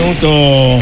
minuto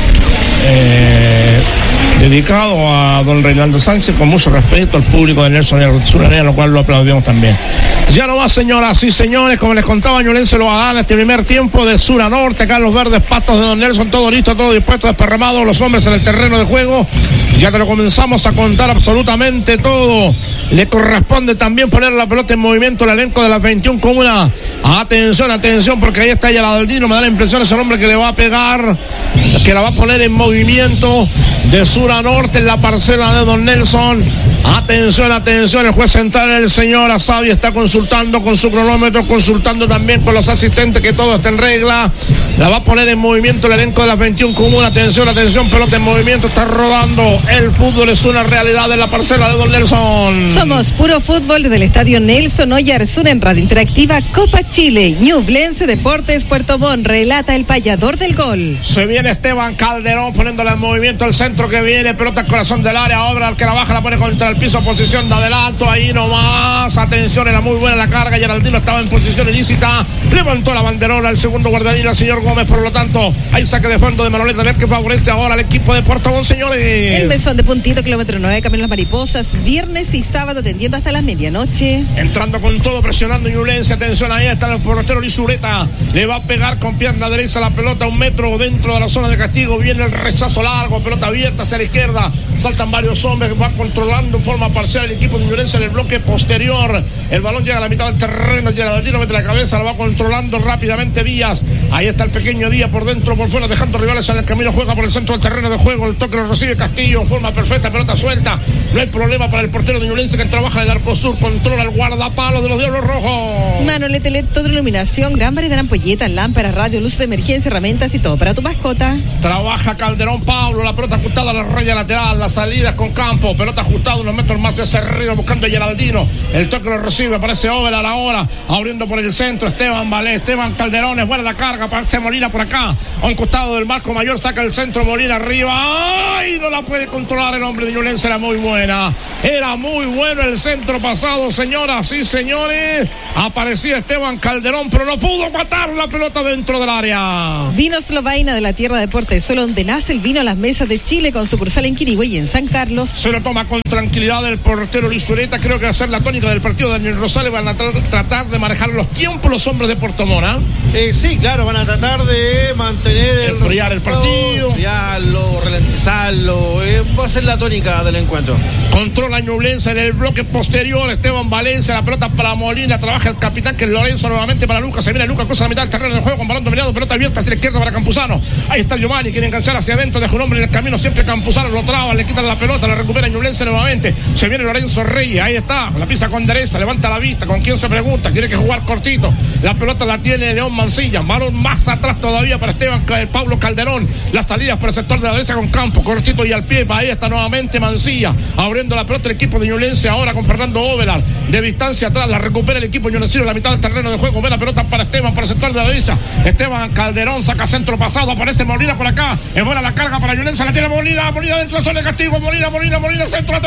dedicado a don Reinaldo Sánchez, con mucho respeto al público de Nelson y Arzuranera, lo cual lo aplaudimos también. Ya no va, señoras y señores, como les contaba, Ñublense lo gana este primer tiempo de sur a norte. Acá los verdes patos de don Nelson, todo listo, todo dispuesto, desparramado, los hombres en el terreno de juego. Ya te lo comenzamos a contar absolutamente todo. Le corresponde también poner la pelota en movimiento el elenco de las 21 comunas. Atención, atención, porque ahí está Geraldino. Me da la impresión ese hombre que le va a pegar, que la va a poner en movimiento de sur a norte en la parcela de don Nelson. Atención, atención, el juez central, el señor Asadi, está consultando con su cronómetro, consultando también con los asistentes que todo está en regla. La va a poner en movimiento el elenco de las 21 comunas. Atención, atención, pelota en movimiento, está rodando. El fútbol es una realidad en la parcela de don Nelson. Somos puro fútbol desde el estadio Nelson Oyarzún en Radio Interactiva Copa Chile. Ñublense Deportes Puerto Montt, relata el payador del gol. Se viene Esteban Calderón poniéndola en movimiento, el centro que viene, pelota al corazón del área, obra al que la baja, la pone contra el piso, posición de adelanto, ahí nomás, atención, era muy buena la carga, Geraldino estaba en posición ilícita, levantó la banderola al segundo guardián, el señor Gómez, por lo tanto, hay saque de fondo de Manoleta Net que favorece ahora al equipo de Puerto Montt, señores. El mesón de Puntito, kilómetro 9, Camino Las Mariposas, viernes y sábado atendiendo hasta la medianoche. Entrando con todo, presionando Ñublense, atención, ahí está el portero Lizureta, le va a pegar con pierna derecha la pelota, 1 metro dentro de la zona de castigo, viene el rechazo largo, pelota abierta hacia la izquierda, saltan varios hombres, va controlando en forma parcial el equipo de Ñublense en el bloque posterior, el balón llega a la mitad del terreno, Geraldino mete la cabeza, la va controlando rápidamente Díaz, ahí está el pequeño Díaz por dentro, por fuera, dejando rivales en el camino, juega por el centro del terreno de juego, el toque lo recibe Castillo en forma perfecta, pelota suelta, no hay problema para el portero de Ñublense que trabaja en el arco sur, controla el guardapalo de los Diablos Rojos. Manolete LED, toda iluminación, gran variedad de ampolletas, lámparas, radio, luces de emergencia, herramientas y todo para tu mascota. Trabaja Calderón Pablo, la pelota ajustada a la raya lateral, las salidas con campo, pelota ajustada unos metros más hacia arriba buscando a Geraldino, el toque lo recibe, aparece Ovelar ahora, abriendo por el centro, Esteban Valé, Esteban Calderón, es buena la carga, aparece Molina por acá, a un costado del marco mayor, saca el centro, Molina arriba, ¡ay! No la puede controlar el hombre de Ñublense, era muy buena, era muy bueno el centro pasado, señoras y señores, aparecía Esteban Calderón, pero no pudo matar la pelota dentro del área. Vinos Lovaina de la tierra de Portezuelo, donde nace el vino a las mesas de Chile, con sucursal en Quirigüey y en San Carlos. Se lo toma con tranquilidad el portero Lizureta, creo que va a ser la tónica del partido. Daniel Rosales van a tratar de manejar los tiempos los hombres de Puerto Montt. Sí, claro, van a tratar de mantener enfriar el partido, enfriarlo, ralentizarlo, va a ser la tónica del encuentro. Controla Ñublense en el bloque posterior, Esteban Valencia, la pelota para Molina, trabaja el capitán que es Lorenzo nuevamente para Lucas, se viene Lucas, cosa la mitad del terreno del juego con balón dominado, pelota abierta hacia la izquierda para Campuzano, ahí está Giovanni, quiere enganchar hacia adentro, deja un hombre en el camino, siempre Campuzano lo traba, le quitan la pelota, la recupera Ñublense nuevamente, se viene Lorenzo Reyes, ahí está, la pisa con derecha, levanta la vista, con quién se pregunta, quiere que jugar cortito, la pelota la tiene León Mancilla, balón más atrás todavía para Pablo Calderón, las salidas por el sector de la derecha con Campo, cortito y al pie, ahí está nuevamente Mancilla, abriendo la pelota el equipo de Ñublense ahora con Fernando Ovelar, de distancia atrás, la recupera el equipo ñublencino en la mitad del terreno de juego, ve la pelota para Esteban, por el sector de la derecha, Esteban Calderón saca centro pasado, aparece Molina por acá, es buena la carga para Ñublense, la tiene Molina dentro de la zona de castigo, Molina, centro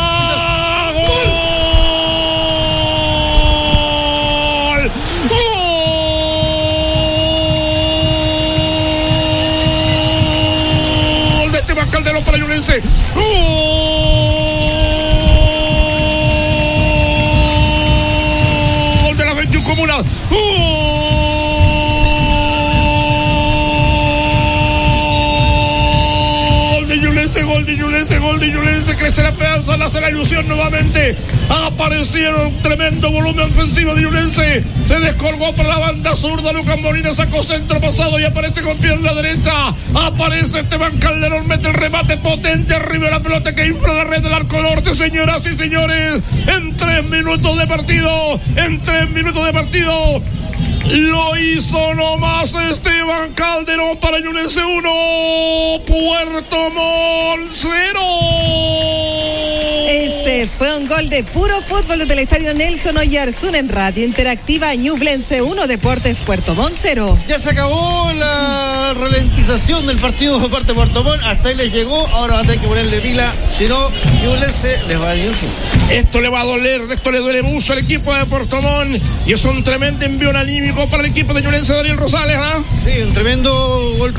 atrás, ¡gol! ¡Gol de Esteban Calderón para Ñublense! ¡Gol de las 21 comunas! Gol de Ñublense, crece la esperanza, hace la ilusión nuevamente, aparecieron un tremendo volumen ofensivo de Ñublense, se descolgó para la banda zurda, Lucas Molina sacó centro pasado y aparece con pierna derecha, aparece Esteban Calderón, mete el remate potente arriba de la pelota que infla la red del arco norte, señoras y señores, en 3 minutos de partido, lo hizo nomás Esteban Calderón para Ñublense 1, Puerto Montt 0. Ese fue un gol de puro fútbol desde el estadio Nelson Oyarzún en Radio Interactiva. Ñublense 1, Deportes Puerto Montt 0. Ya se acabó la ralentización del partido por parte de Puerto Montt, hasta ahí les llegó, ahora va a tener que ponerle pila, si no, Ñublense les va a ir encima. Esto le va a doler, esto le duele mucho al equipo de Puerto Montt y es un tremendo envío anímico para el equipo de Ñublense, Daniel Rosales, Sí, un tremendo golpe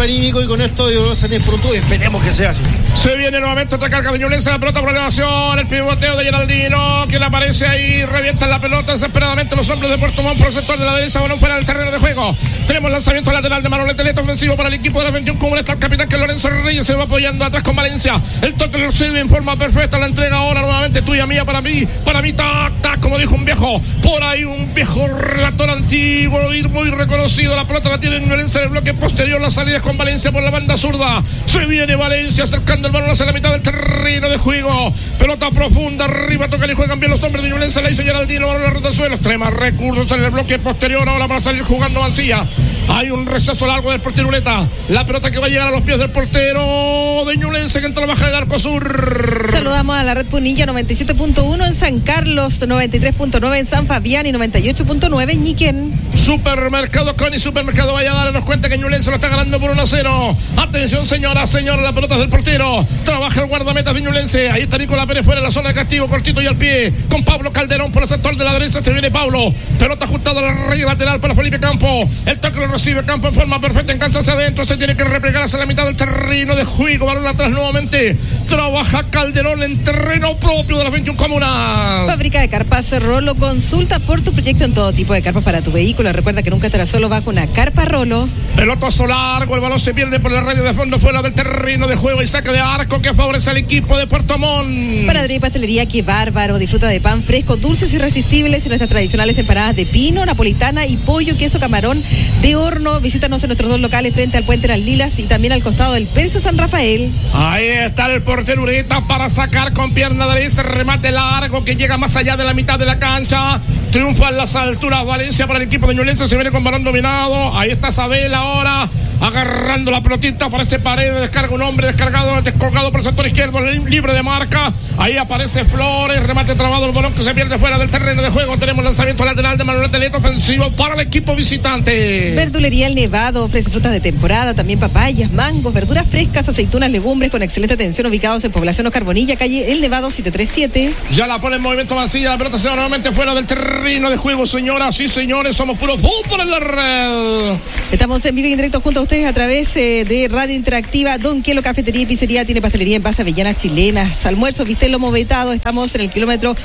anímico y con esto yo voy a salir pronto y esperemos que sea así. Se viene nuevamente otra carga de Ñublense, la pelota por elevación, el pivoteo de Geraldino, quien aparece ahí, revienta la pelota desesperadamente los hombres de Puerto Montt por el sector de la derecha, balón fuera del terreno de juego. Tenemos lanzamiento lateral de Manolete Leto, ofensivo para el equipo de la 21, como está el capitán que Lorenzo Reyes, se va apoyando atrás con Valencia. El toque lo sirve en forma perfecta, la entrega ahora nuevamente tuya, mía, para mí, tac, tac, como dijo un viejo, por ahí un viejo relator antiguo y muy reconocido. La pelota la tiene Ñublense en el bloque posterior, la salida es con Valencia por la banda zurda. Se viene Valencia acercando el balón hacia la mitad del terreno de juego. Pelota profunda, arriba tocan y juegan bien los hombres de Ñublense, la hizo Geraldino, balón a la red del suelo. Extrema recursos en el bloque posterior, ahora para salir jugando Mancilla. Hay un rechazo largo del portero Ureta. La pelota que va a llegar a los pies del portero de Ñublense que trabaja en el arco sur. Saludamos a la red Punilla 97.1 en San Carlos, 93.9 en San Fabián y 98.9 en Ñiquén. Supermercado Connie, Supermercado Valladares nos cuenta que Ñublense lo está ganando por 1-0. Atención señora, la pelota es del portero. Trabaja el guardameta de Ñublense. Ahí está Nicolás Pérez fuera en la zona de castigo, cortito y al pie. Con Pablo Calderón por el sector de la derecha. Se viene Pablo. Pelota ajustada a la raya lateral para Felipe Campo. El toque lo recibe Campo en forma perfecta, engancha hacia adentro. Se tiene que replegar hacia la mitad del terreno de juego. Balón atrás nuevamente. Trabaja Calderón en terreno propio de las 21 comunas. Fábrica de Carpas Rolo, consulta por tu proyecto en todo tipo de carpas para tu vehículo. Recuerda que nunca estarás solo, va con una carpa Rolo. Pelotazo largo, el balón se pierde por el radio de fondo fuera del terreno de juego y saque de arco que favorece al equipo de Puerto Montt. Panadería y pastelería Qué Bárbaro, disfruta de pan fresco, dulces irresistibles y nuestras tradicionales empanadas de pino, napolitana y pollo, queso camarón de horno. Visítanos en nuestros dos locales frente al Puente Las Lilas y también al costado del Persa San Rafael. Ahí está el portero Ureta para sacar con pierna derecha, remate largo que llega más allá de la mitad de la cancha. Triunfa en las alturas Valencia para el equipo de Ñublense, se viene con balón dominado. Ahí está Sabel ahora agarrando la pelotita, aparece Paredes, descarga un hombre descolgado por el sector izquierdo, libre de marca. Ahí aparece Flores, remate trabado, el balón que se pierde fuera del terreno de juego. Tenemos lanzamiento lateral de Manolete Leto, ofensivo para el equipo visitante. Verdulería El Nevado ofrece frutas de temporada, también papayas, mangos, verduras frescas, aceitunas, legumbres con excelente atención, ubicados en Población Oscar Bonilla, calle El Nevado 737. Ya la pone en movimiento Mancilla, la pelota se va nuevamente fuera del terreno de juego, señoras y señores, somos puro fútbol en la red. Estamos en vivo y en directo junto a ustedes a través de Radio Interactiva. Don Quielo Cafetería y Pizzería tiene pastelería en base avellanas chilenas, almuerzo, bistec, lomo vetado. Estamos en el kilómetro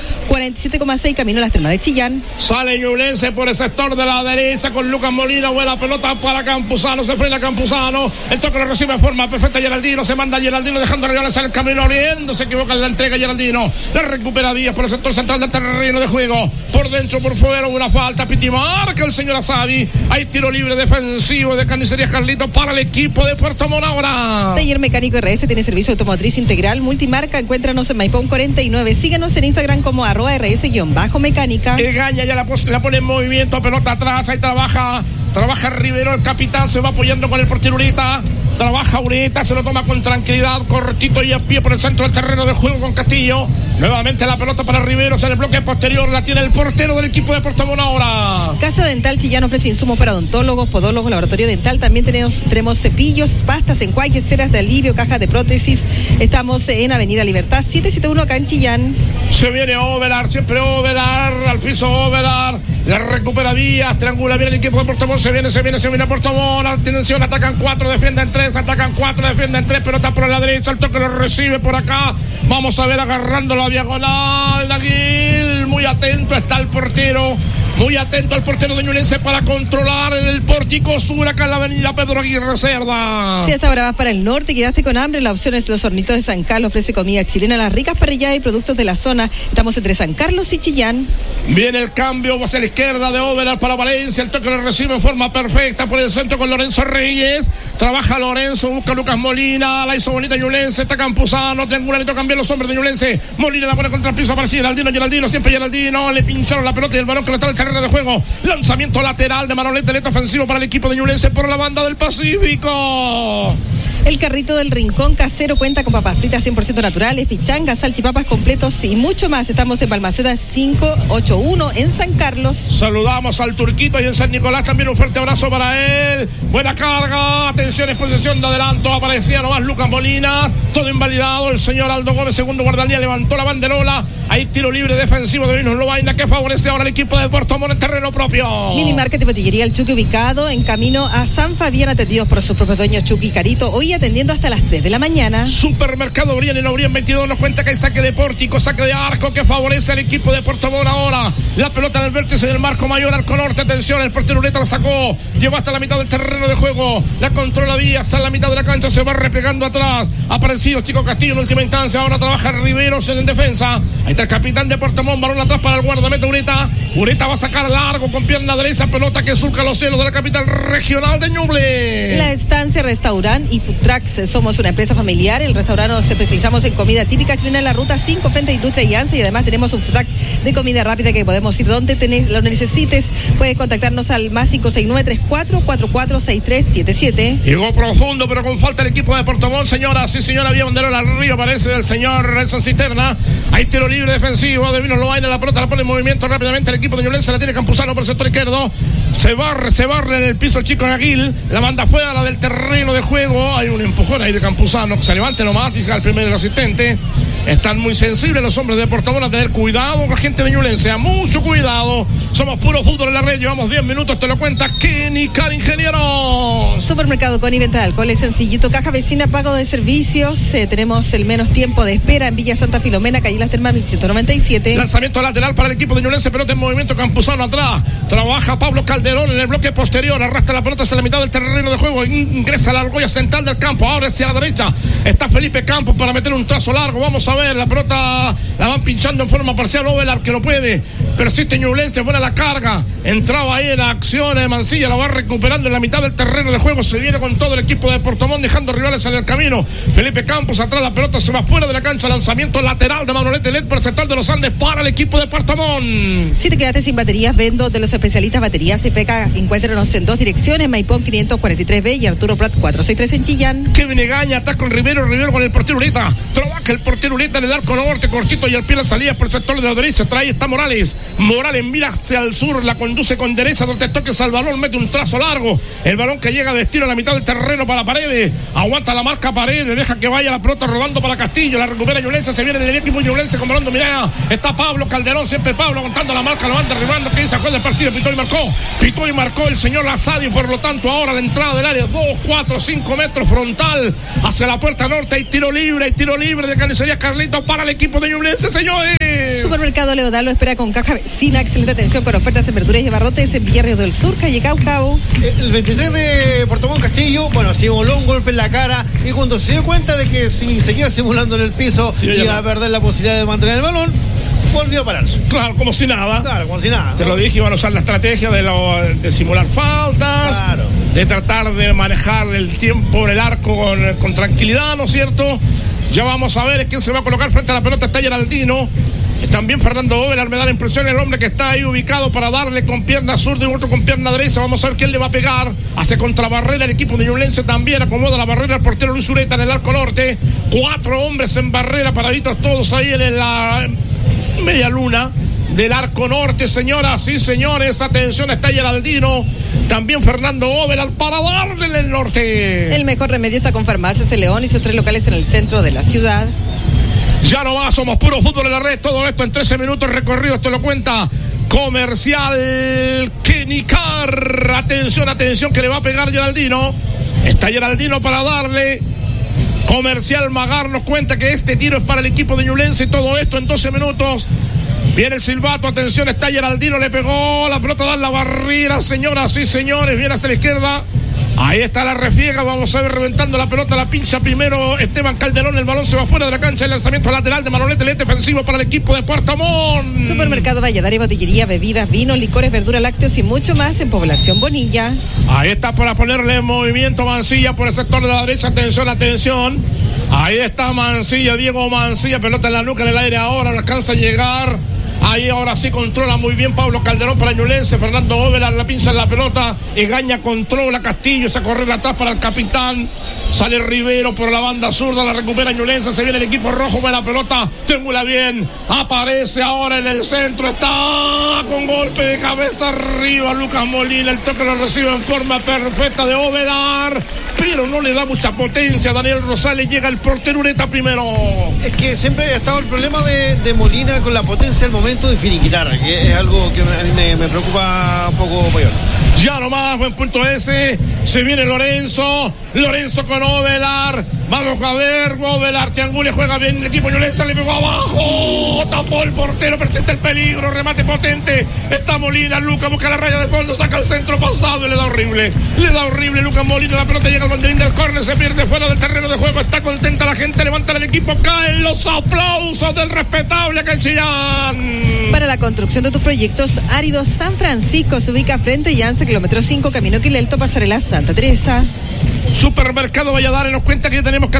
47,6 camino a las Termas de Chillán. Sale Ñublense por el sector de la derecha con Lucas Molina, buena pelota para Campuzano, se frena Campuzano, el toque lo recibe en forma perfecta Geraldino, se manda Geraldino dejando regales al camino, abriendo, se equivoca en la entrega Geraldino, la recupera Díaz por el sector central del terreno de juego, por dentro, por fuera, una falta, Piti marca el señor Asabi, hay tiro libre defensivo de Carnicerías Carlitos para el equipo de Puerto Montt ahora. Taller Mecánico RS tiene servicio automotriz integral, multimarca, encuéntranos en Maipón 49, síguenos en Instagram como @rs_mecánica. Egaña ya la pone en movimiento, pelota atrás, ahí trabaja Rivero, el capitán, se va apoyando con el portero Ureta, trabaja Ureta, se lo toma con tranquilidad, cortito y a pie por el centro del terreno de juego con Castillo, nuevamente la pelota para Riveros en el bloque posterior, la tiene el portero del equipo de Puerto Montt ahora. Casa Dental Chillán ofrece insumos para odontólogos, podólogos, laboratorio dental, también tenemos cepillos, pastas, enjuagues, ceras de alivio, cajas de prótesis. Estamos en Avenida Libertad 771 acá en Chillán. Se viene Ovelar, siempre Ovelar, al piso Ovelar, la recupera Díaz, triangula bien el equipo de Puerto Montt, se viene Puerto Montt, atención, atacan 4, defienden 3, atacan 4, defienden 3, pelota por la derecha, el toque lo recibe por acá, vamos a ver agarrando la diagonal, Naguil, muy atento está el portero. Muy atento al portero de Ñublense para controlar el pórtico sur acá en la avenida Pedro Aguirre Cerda. Si hasta ahora vas para el norte y quedaste con hambre, la opción es Los Hornitos de San Carlos, ofrece comida chilena, las ricas parrilladas y productos de la zona. Estamos entre San Carlos y Chillán. Viene el cambio hacia la izquierda de Ovelar para Valencia, el toque lo recibe en forma perfecta por el centro con Lorenzo Reyes, trabaja Lorenzo, busca Lucas Molina, la hizo bonita Ñublense, está Campuzano, triangularito, cambian los hombres de Ñublense, Molina la pone contra el piso, aparece Geraldino, siempre Geraldino, le pincharon la pelota y el balón que lo está en el terreno de juego, lanzamiento lateral de Manolete Leto, ofensivo para el equipo de Ñublense por la banda del Pacífico. El carrito del Rincón Casero cuenta con papas fritas 100% naturales, pichangas, salchipapas completos y mucho más. Estamos en Balmaceda 581 en San Carlos. Saludamos al Turquito y en San Nicolás también un fuerte abrazo para él. Buena carga, atención, exposición de adelanto, aparecía nomás Lucas Molina, todo invalidado, el señor Aldo Gómez, segundo guardián, levantó la banderola, Hay tiro libre defensivo de Vinos Lovaina que favorece ahora al equipo de Puerto Montt en terreno propio. Mini Market y Botillería El Chucky, ubicado en camino a San Fabián, atendidos por sus propios dueños Chucky y Carito, hoy atendiendo hasta las 3 de la mañana. Supermercado Brian en Obrien 22 nos cuenta que hay saque de pórtico, saque de arco que favorece al equipo de Puerto Montt ahora. La pelota en el vértice del marco mayor, arco norte, atención, el portero Ureta la sacó, llegó hasta la mitad del terreno de juego, la controla Díaz, a la mitad de la cancha se va replegando atrás, aparecido Chico Castillo en última instancia, ahora trabaja Riveros en defensa, ahí está el capitán de Puerto Montt, balón atrás para el guardameta Ureta va a sacar largo con pierna derecha, pelota que surca los cielos de la capital regional de Ñuble. La Estancia Restaurant y Food Trucks, somos una empresa familiar, el restaurante nos especializamos en comida típica chilena en la ruta 5 frente a Industria y Anse, y además tenemos un food truck de comida rápida que podemos ir donde lo necesites. Puedes contactarnos al más 569-3444-6377. Llegó profundo pero con falta el equipo de Puerto Montt, señora, sí señora, había bandera al río, parece del señor Nelson Cisterna. Hay tiro libre defensivo de Vinos Lovaina, la pelota la pone en movimiento rápidamente el equipo de Ñublense, la tiene Campuzano por el sector izquierdo, se barre en el piso el chico Naguil, la manda fuera del terreno de juego, hay un empujón ahí de Campuzano, que se levante nomás, dice al primer asistente. Están muy sensibles los hombres de Puerto Montt a tener cuidado con la gente de Ñublense, mucho cuidado. Somos puro fútbol en la red, llevamos 10 minutos, te lo cuenta Kenny Car Ingeniero. Supermercado Coni, venta de alcohol es sencillito, caja vecina, pago de servicios, tenemos el menos tiempo de espera en Villa Santa Filomena, calle Las Termas 1197. Lanzamiento lateral para el equipo de Ñublense, pelota en movimiento, Campuzano atrás, trabaja Pablo Calderón en el bloque posterior, arrastra la pelota hacia la mitad del terreno de juego, ingresa a la argolla central del campo, ahora hacia la derecha, está Felipe Campos para meter un trazo largo, vamos a ver, la pelota la van pinchando en forma parcial, Ovelar que no puede, persiste Ñublense, buena la carga, entraba ahí en la acción de Mancilla, la va recuperando en la mitad del terreno de juego, se viene con todo el equipo de Puerto Montt, dejando rivales en el camino. Felipe Campos atrás, la pelota se va fuera de la cancha, lanzamiento lateral de Manolete Led por el sector de los Andes para el equipo de Puerto Montt. Si te quedaste sin baterías, vendo de los especialistas baterías CFK, encuéntranos en dos direcciones, Maipón 543B y Arturo Prat 463 en Chillán. Kevin Egaña, está con Rivero con el portero Ureta, trabaja el portero Ureta en el arco norte, cortito y al pie la salida por el sector de la derecha, trae está Morales mira hacia el sur, la conduce con derecha, donde toques al balón, mete un trazo largo, el balón que llega de estilo a la mitad del terreno para Paredes, aguanta la marca Paredes, deja que vaya la pelota rodando para Castillo, la recupera Ñublense, se viene el equipo Ñublense con balón dominado, está Pablo Calderón, siempre Pablo aguantando la marca, lo van derribando, que sacó del partido, pitó y marcó el señor Lazadi, por lo tanto ahora la entrada del área, 2, 4, 5 metros frontal hacia la puerta norte, hay tiro libre de Carnicería Carlito para el equipo de Ñublense, señores. Supermercado Leodal lo espera con caja vecina, excelente atención con ofertas en verduras y abarrotes en Villarrios del Sur, calle Caucao. El 23 de Puerto Montt Castillo, simuló un golpe en la cara y cuando se dio cuenta de que si seguía simulando en el piso iba a perder la posibilidad de mantener el balón, volvió a pararse. Claro, como si nada. Te lo dije, iban a usar la estrategia de simular faltas, claro, de tratar de manejar el tiempo en el arco con tranquilidad, ¿no es cierto? Ya vamos a ver quién se va a colocar frente a la pelota, está Geraldino. También Fernando Ovelar, me da la impresión el hombre que está ahí ubicado para darle con pierna zurda y otro con pierna derecha. Vamos a ver quién le va a pegar. Hace contrabarrera el equipo de Ñublense también. Acomoda la barrera el portero Luis Ureta en el arco norte. 4 hombres en barrera, paraditos todos ahí en la media luna del arco norte, señoras y señores. Atención, está Geraldino. También Fernando Ovelar para darle en el norte. El mejor remedio está con Farmacias El León y sus 3 locales en el centro de la ciudad. Ya no va, somos puro fútbol en la red. Todo esto en 13 minutos recorridos, te lo cuenta Comercial Kenny Car. Atención que le va a pegar Geraldino. Está Geraldino para darle. Comercial Magar nos cuenta que este tiro es para el equipo de Ñublense. Todo esto en 12 minutos. Viene el silbato, atención, está Geraldino, le pegó, la pelota da la barrera, señoras y señores, viene hacia la izquierda. Ahí está la refiega, vamos a ver reventando la pelota, la pincha primero Esteban Calderón, el balón se va fuera de la cancha, el lanzamiento lateral de Manolete Lete, defensivo para el equipo de Puerto Montt. Supermercado Valladares, botillería, bebidas, vinos, licores, verduras, lácteos y mucho más en Población Bonilla. Ahí está para ponerle en movimiento Mancilla por el sector de la derecha, atención. Ahí está Mancilla, Diego Mancilla, pelota en la nuca, en el aire ahora, no alcanza a llegar. Ahí ahora sí controla muy bien Pablo Calderón para Ñublense, Fernando Ovelar la pincha en la pelota, Egaña controla Castillo, se corre atrás para el capitán, sale Rivero por la banda zurda, la recupera Ñublense, se viene el equipo rojo, buena pelota, triangula bien, aparece ahora en el centro, está con golpe de cabeza arriba Lucas Molina, el toque lo recibe en forma perfecta de Ovelar, pero no le da mucha potencia. Daniel Rosales, llega el portero Ureta primero. Es que siempre ha estado el problema de Molina con la potencia al momento de finiquitar, que es algo que a mí me preocupa un poco mayor. Ya nomás, buen punto ese. Se viene Lorenzo con Ovelar. Vamos a ver, Ovelar, triangula, juega bien el equipo ñulense, le pegó abajo. Tapó el portero, presenta el peligro, remate potente. Está Molina, Lucas busca la raya de fondo, saca el centro pasado y le da horrible. Lucas Molina, la pelota llega al banderín del córner, se pierde fuera del terreno de juego. Está contenta la gente, levanta el equipo, caen los aplausos del respetable Canchillán. Para la construcción de tus proyectos, Áridos San Francisco se ubica frente a Llanza, kilómetro 5, Camino Quilelto, Pasarela Santa Teresa. Supermercado Valladares nos cuenta que ya tenemos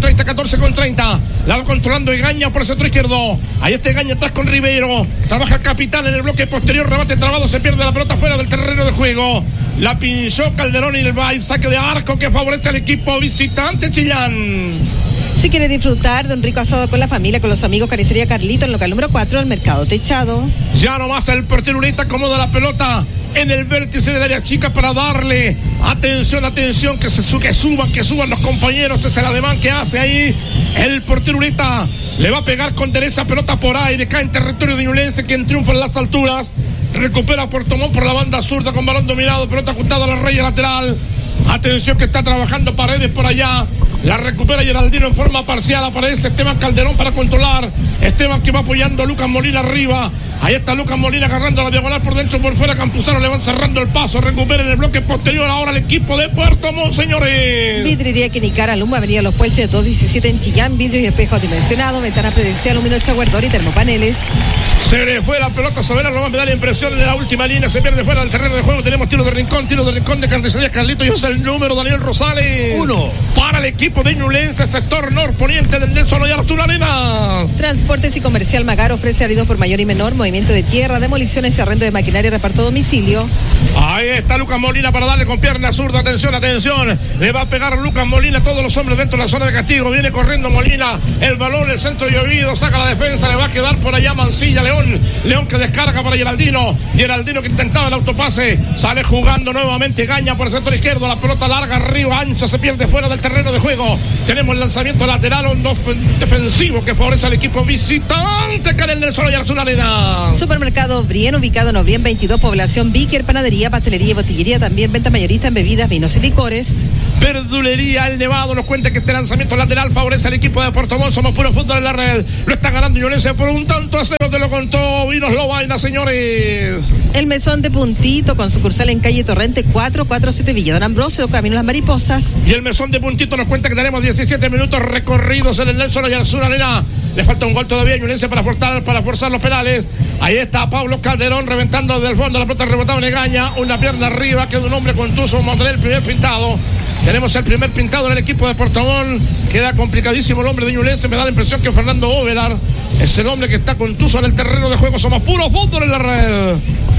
14:30. La va controlando Egaña por el centro izquierdo. Ahí está Egaña atrás con Ribeiro. Trabaja el capitán en el bloque posterior. Remate trabado, se pierde la pelota fuera del terreno de juego. La pinchó Calderón y el saque de arco que favorece al equipo visitante Chillán. Si quieres disfrutar de un rico asado con la familia, con los amigos, Carnicería Carlito, en local número 4, el Mercado Techado. Ya nomás el portero Ureta acomoda la pelota en el vértice del área chica para darle atención, que suban los compañeros. Es el ademán que hace ahí el portero Ureta. Le va a pegar con derecha, pelota por aire, cae en territorio de Ñublense, quien triunfa en las alturas. Recupera Puerto Montt por la banda zurda con balón dominado, pelota ajustada a la raya lateral. Atención que está trabajando Paredes por allá. La recupera Geraldino en forma parcial. Aparece Esteban Calderón para controlar. Esteban que va apoyando a Lucas Molina arriba. Ahí está Lucas Molina agarrando la diagonal por dentro, por fuera. Campuzano le van cerrando el paso. Recupera en el bloque posterior ahora el equipo de Puerto Montt, señores. Vidriería Quinicara, Luma, Avenida Los Puelches 217 en Chillán. Vidrios y espejos dimensionados, ventana PVC, aluminio Chaguardor y termopaneles. Se le fue la pelota Soberano, va a dar la impresión en la última línea. Se pierde fuera del terreno de juego. Tenemos tiro de rincón de Carnicería Carlito. Y es el número Daniel Rosales. 1 para el equipo de Ñublense, sector norponiente del Nelson Oyarzún Arena. Transportes y Comercial Magar ofrece áridos por mayor y menor, movimiento de tierra, demoliciones y arrendo de maquinaria, reparto a domicilio. Ahí está Lucas Molina para darle con pierna zurda. Atención. Le va a pegar Lucas Molina a todos los hombres dentro de la zona de castigo. Viene corriendo Molina. El balón, el centro llovido. Saca la defensa. Le va a quedar por allá Mancilla. León que descarga para Geraldino que intentaba el autopase. Sale jugando nuevamente Gaña por el sector izquierdo. La pelota larga arriba, ancha, se pierde fuera del terreno de juego. Tenemos el lanzamiento lateral, un defensivo que favorece al equipo visitante, que era el Nelson Oyarzún Arena. Supermercado Brien, ubicado en Obrien 22, población Víquer, panadería, pastelería y botillería, también venta mayorista en bebidas, vinos y licores. Verdulería El Nevado nos cuenta que este lanzamiento lateral favorece al equipo de Puerto Montt. Somos puro fútbol en la red. Lo está ganando Ñublense por 1-0, te lo contó Vinos Lobaina, señores. El Mesón de Puntito, con sucursal en calle Torrente 447 Villa Don Ambrosio, Camino Las Mariposas. Y el Mesón de Puntito nos cuenta que tenemos 17 minutos recorridos en el Nelson Oyarzún Arena. Le falta un gol todavía a Ñublense para forzar los penales. Ahí está Pablo Calderón reventando desde el fondo, la pelota rebotaba en Egaña, una pierna arriba, queda un hombre contuso. Vamos a tener el primer pintado. Tenemos el primer pintado en el equipo de Puerto Montt. Queda complicadísimo el hombre de Ñublense. Me da la impresión que Fernando Ovelar es el hombre que está contuso en el terreno de juego. Somos puro fútbol en la red.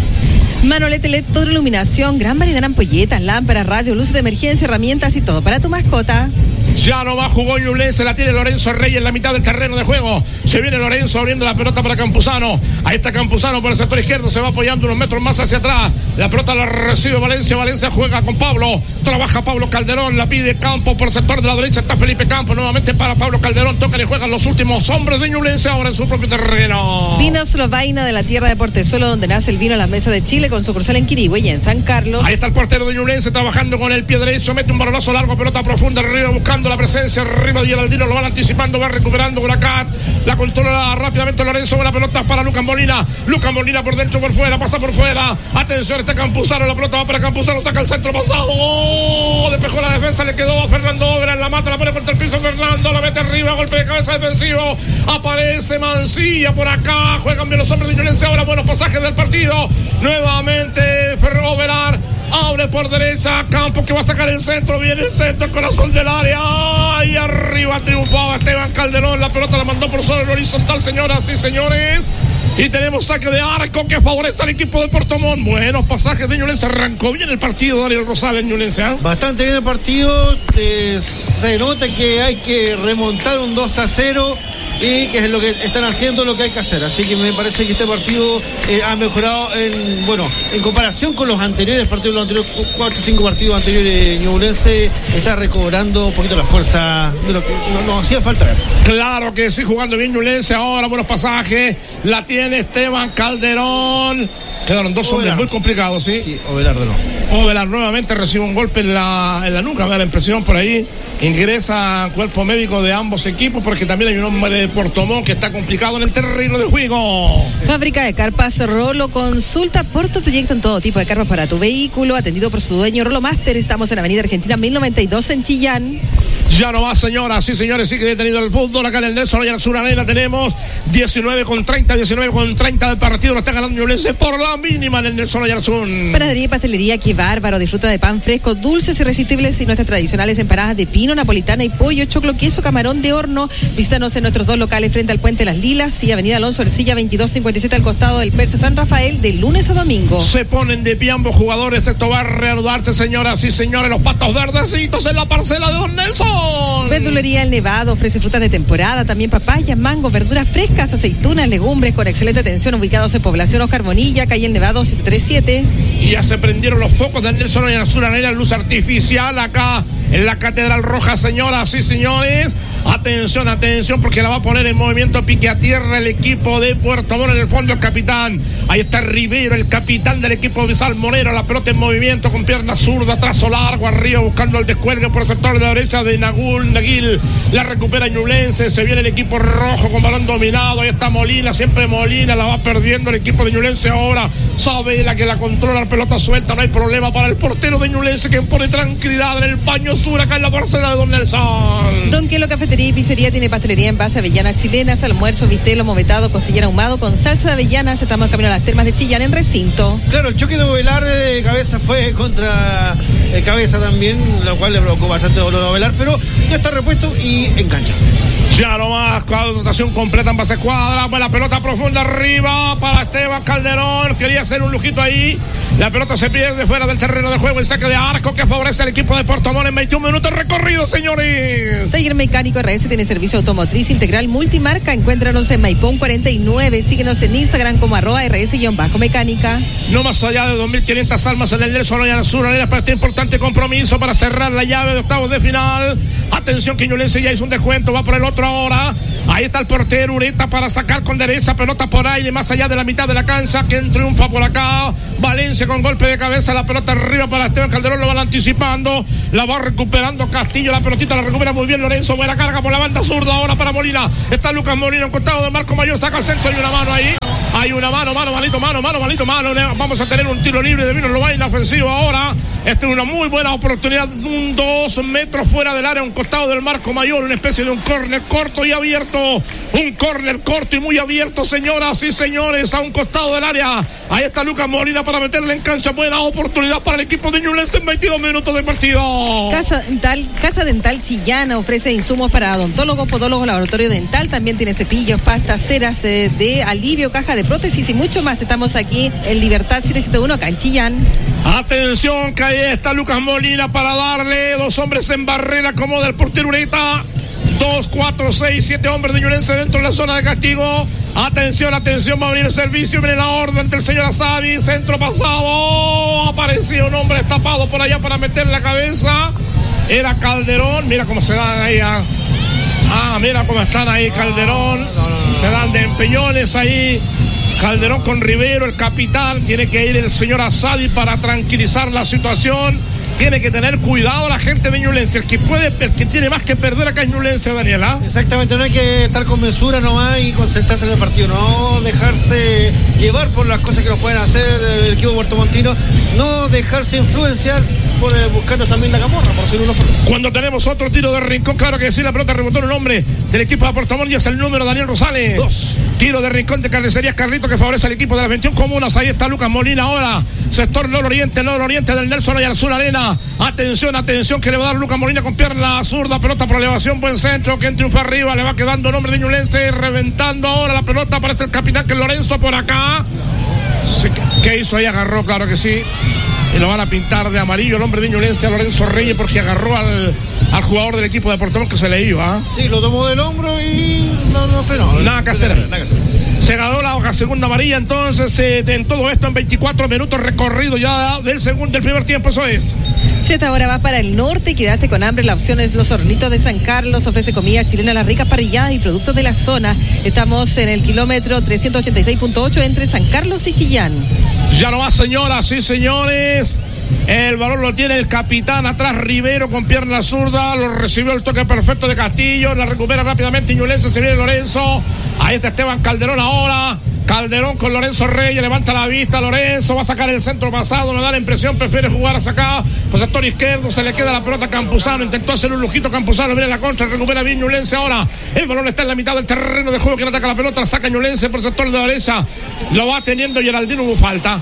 Manolete LED, toda iluminación, gran variedad en ampolletas, lámparas, radio, luces de emergencia, herramientas y todo para tu mascota. Ya no va, jugó Ñublense, la tiene Lorenzo Reyes en la mitad del terreno de juego. Se viene Lorenzo abriendo la pelota para Campuzano. Ahí está Campuzano por el sector izquierdo, se va apoyando unos metros más hacia atrás. La pelota la recibe Valencia juega con Pablo. Trabaja Pablo Calderón, la pide Campo por el sector de la derecha. Está Felipe Campos nuevamente para Pablo Calderón. Toca, le juegan los últimos hombres de Ñublense ahora en su propio terreno. Vinos Lobaina de la tierra de Portezuelo, donde nace el vino a la mesa de Chile, con sucursal en Quirigüe y en San Carlos. Ahí está el portero de Ñublense trabajando con el pie derecho. Mete un balonazo largo, pelota profunda arriba, buscando la presencia arriba de Geraldino, lo van anticipando, va recuperando Huracán, la controla rápidamente Lorenzo, la pelota para Lucas Molina por dentro, por fuera, pasa por fuera, atención, está Campuzano, la pelota va para Campuzano, saca el centro pasado, despejó la defensa, le quedó a Fernando Obra, la mata, la pone contra el piso, Fernando, la mete arriba, golpe de cabeza defensivo, aparece Mancilla por acá, juegan bien los hombres de Ñublense, ahora buenos pasajes del partido, nuevamente Ovelar, abre por derecha, Campos que va a sacar el centro, viene el centro, el corazón del área, ahí arriba triunfaba Esteban Calderón, la pelota la mandó por sobre el horizontal, señoras y señores, y tenemos saque de arco que favorece al equipo de Puerto Montt. Buenos pasajes de Ñublense, arrancó bien el partido Daniel Rosales en Ñublense, ¿eh? Bastante bien el partido, se nota que hay que remontar un 2-0 y que es lo que están haciendo lo que hay que hacer. Así que me parece que este partido ha mejorado en comparación con los anteriores partidos, los anteriores 4 o 5 partidos anteriores. Ñublense está recobrando un poquito la fuerza de lo que nos hacía falta ver. Claro que sí, jugando bien Ñublense ahora, buenos pasajes, la tiene Esteban Calderón. Quedaron dos hombres muy complicados, ¿sí? Sí, Ovelardo no. Ovelar nuevamente recibe un golpe en la nuca, me da la impresión por ahí. Ingresa cuerpo médico de ambos equipos porque también hay un hombre de Puerto Montt que está complicado en el terreno de juego. Fábrica de carpas Rolo, consulta por tu proyecto en todo tipo de carpas para tu vehículo, atendido por su dueño Rolo Master. Estamos en Avenida Argentina 1092 en Chillán. Ya no va, señoras, sí, señores, sigue detenido el fútbol. Acá en el Nelson Oyarzún Arena tenemos 19:30 del partido. Lo está ganando Ñublense por la mínima en el Nelson Oyarzún. Panadería y pastelería, qué bárbaro. Disfruta de pan fresco, dulces irresistibles y nuestras tradicionales empanadas de pino, napolitana y pollo, choclo, queso, camarón de horno. Visítanos en nuestros dos locales frente al Puente Las Lilas y Avenida Alonso Ercilla 2257 al costado del Persa San Rafael, de lunes a domingo. Se ponen de pie ambos jugadores. Esto va a reanudarse, señoras y señores. Los patos verdecitos en la parcela de Don Nelson. Verdulería El Nevado ofrece frutas de temporada, también papaya, mango, verduras frescas, aceitunas, legumbres con excelente atención, ubicados en Población Oscar Bonilla, calle El Nevado 737. Y ya se prendieron los focos del Nelson Oyarzún Arena, luz artificial acá en la Catedral Roja, señoras y señores. Atención, atención, porque la va a poner en movimiento pique a tierra el equipo de Puerto Montt. En el fondo el capitán, ahí está Rivero, el capitán del equipo de Salmonero. La pelota en movimiento con pierna zurda, trazo largo arriba, buscando el descuelgue por el sector de derecha de Naguil. La recupera Ñublense, se viene el equipo rojo con balón dominado. Ahí está Molina, siempre Molina, la va perdiendo el equipo de Ñublense ahora. Sabela que la controla, la pelota suelta, no hay problema para el portero de Ñublense, que pone tranquilidad en el paño sur acá en la parcela de Don Nelson. Don Quelo Cafetería y Pizzería tiene pastelería en base a avellanas chilenas, almuerzo, bistelo, movetado, costillera ahumado con salsa de avellanas. Estamos en camino a las termas de Chillán en recinto. Claro, el choque de Ovelar de cabeza fue contra cabeza también, lo cual le provocó bastante dolor a Ovelar, pero ya está repuesto y en cancha. Ya nomás, dotación completa en base cuadra, pues la pelota profunda arriba para Esteban Calderón, quería hacer un lujito ahí, la pelota se pierde fuera del terreno de juego, el saque de arco que favorece al equipo de Puerto Montt en 21 minutos recorrido, señores. Taller Mecánico RS tiene servicio automotriz integral multimarca, encuéntranos en Maipón 49, síguenos en Instagram como @RS_mecánica. No más allá de 2.500 almas en el Nelson Oyarzún Arena para este importante compromiso para cerrar la llave de octavos de final. Atención que Ñublense ya hizo un descuento, va por el otro ahora. Ahí está el portero Ureta para sacar con derecha, pelota por aire, más allá de la mitad de la cancha. Quien triunfa por acá, Valencia con golpe de cabeza, la pelota arriba para Esteban Calderón, lo van anticipando, la va recuperando Castillo, la pelotita la recupera muy bien Lorenzo, buena carga por la banda zurda ahora para Molina. Está Lucas Molina, en costado de Marco Mayor, saca al centro, hay una mano ahí. Hay una mano. Vamos a tener un tiro libre de Vino Lobaina ofensivo ahora. Esta es una muy buena oportunidad. 2 metros fuera del área, un costado del Marco Mayor, una especie de un córner corto y abierto. Un córner corto y muy abierto, señoras y señores, a un costado del área. Ahí está Lucas Molina para meterle en cancha. Buena oportunidad para el equipo de Ñublense en 22 minutos de partido. Casa Dental Chillana ofrece insumos para odontólogos, podólogos, laboratorio dental. También tiene cepillos, pastas, ceras de alivio, caja de prótesis y mucho más. Estamos aquí en Libertad 771 acá en Chillán. Atención que ahí está Lucas Molina para darle 2 hombres en barrera como del portero Ureta. 2, 4, 6, 7 hombres de Ñublense dentro de la zona de castigo. Atención, va a venir el servicio, viene la orden del señor Asadi, centro pasado, apareció un hombre destapado por allá para meter la cabeza. Era Calderón, mira cómo se dan ahí. Mira cómo están ahí Calderón, se dan de empeñones ahí. Calderón con Rivero, el capitán, tiene que ir el señor Asadi para tranquilizar la situación. Tiene que tener cuidado la gente de Ñublense, el que tiene más que perder acá en Ñublense, Daniela. Exactamente, no hay que estar con mesura nomás y concentrarse en el partido, no dejarse llevar por las cosas que nos pueden hacer el equipo puertomontino, no dejarse influenciar por buscando también la camorra, por ser uno solo. Cuando tenemos otro tiro de Rincón, claro que sí, la pelota rebotó en un hombre del equipo de Puerto Montt y es el número Daniel Rosales. 2. Tiro de Rincón de Carnicerías Carlito que favorece al equipo de las 21 comunas. Ahí está Lucas Molina ahora, sector nororiente del Nelson Oyarzún Arena. Atención que le va a dar Lucas Molina con pierna zurda, pelota por elevación, buen centro, quien triunfa arriba, le va quedando el hombre de Ñublense, reventando ahora la pelota, aparece el capitán que es Lorenzo por acá. ¿Qué hizo ahí? Agarró, claro que sí. y lo van a pintar de amarillo el hombre de Ñublense, Lorenzo Reyes, porque agarró al jugador del equipo de Puerto Montt que se le iba. Sí, lo tomó del hombro y no frenó. Nada que hacer. Se ganó la segunda amarilla, entonces en todo esto en 24 minutos recorrido ya del primer tiempo, eso es. Si esta hora va para el norte y quedaste con hambre, la opción es Los Hornitos de San Carlos, ofrece comida chilena, las ricas parrilladas y productos de la zona. Estamos en el kilómetro 386.8 entre San Carlos y Chillán. Ya no va, señoras y señores. El balón lo tiene el capitán atrás, Rivero con pierna zurda, lo recibió el toque perfecto de Castillo, la recupera rápidamente Ñublense, se viene Lorenzo, ahí está Esteban Calderón ahora, Calderón con Lorenzo Reyes, levanta la vista, Lorenzo va a sacar el centro pasado, me da la impresión, prefiere jugar hacia acá, por sector izquierdo, se le queda la pelota a Campuzano, intentó hacer un lujito Campuzano, viene la contra, recupera bien Ñublense ahora, el balón está en la mitad del terreno de juego, quien ataca la pelota, la saca Ñublense por el sector de la derecha, lo va teniendo Geraldino, hubo falta,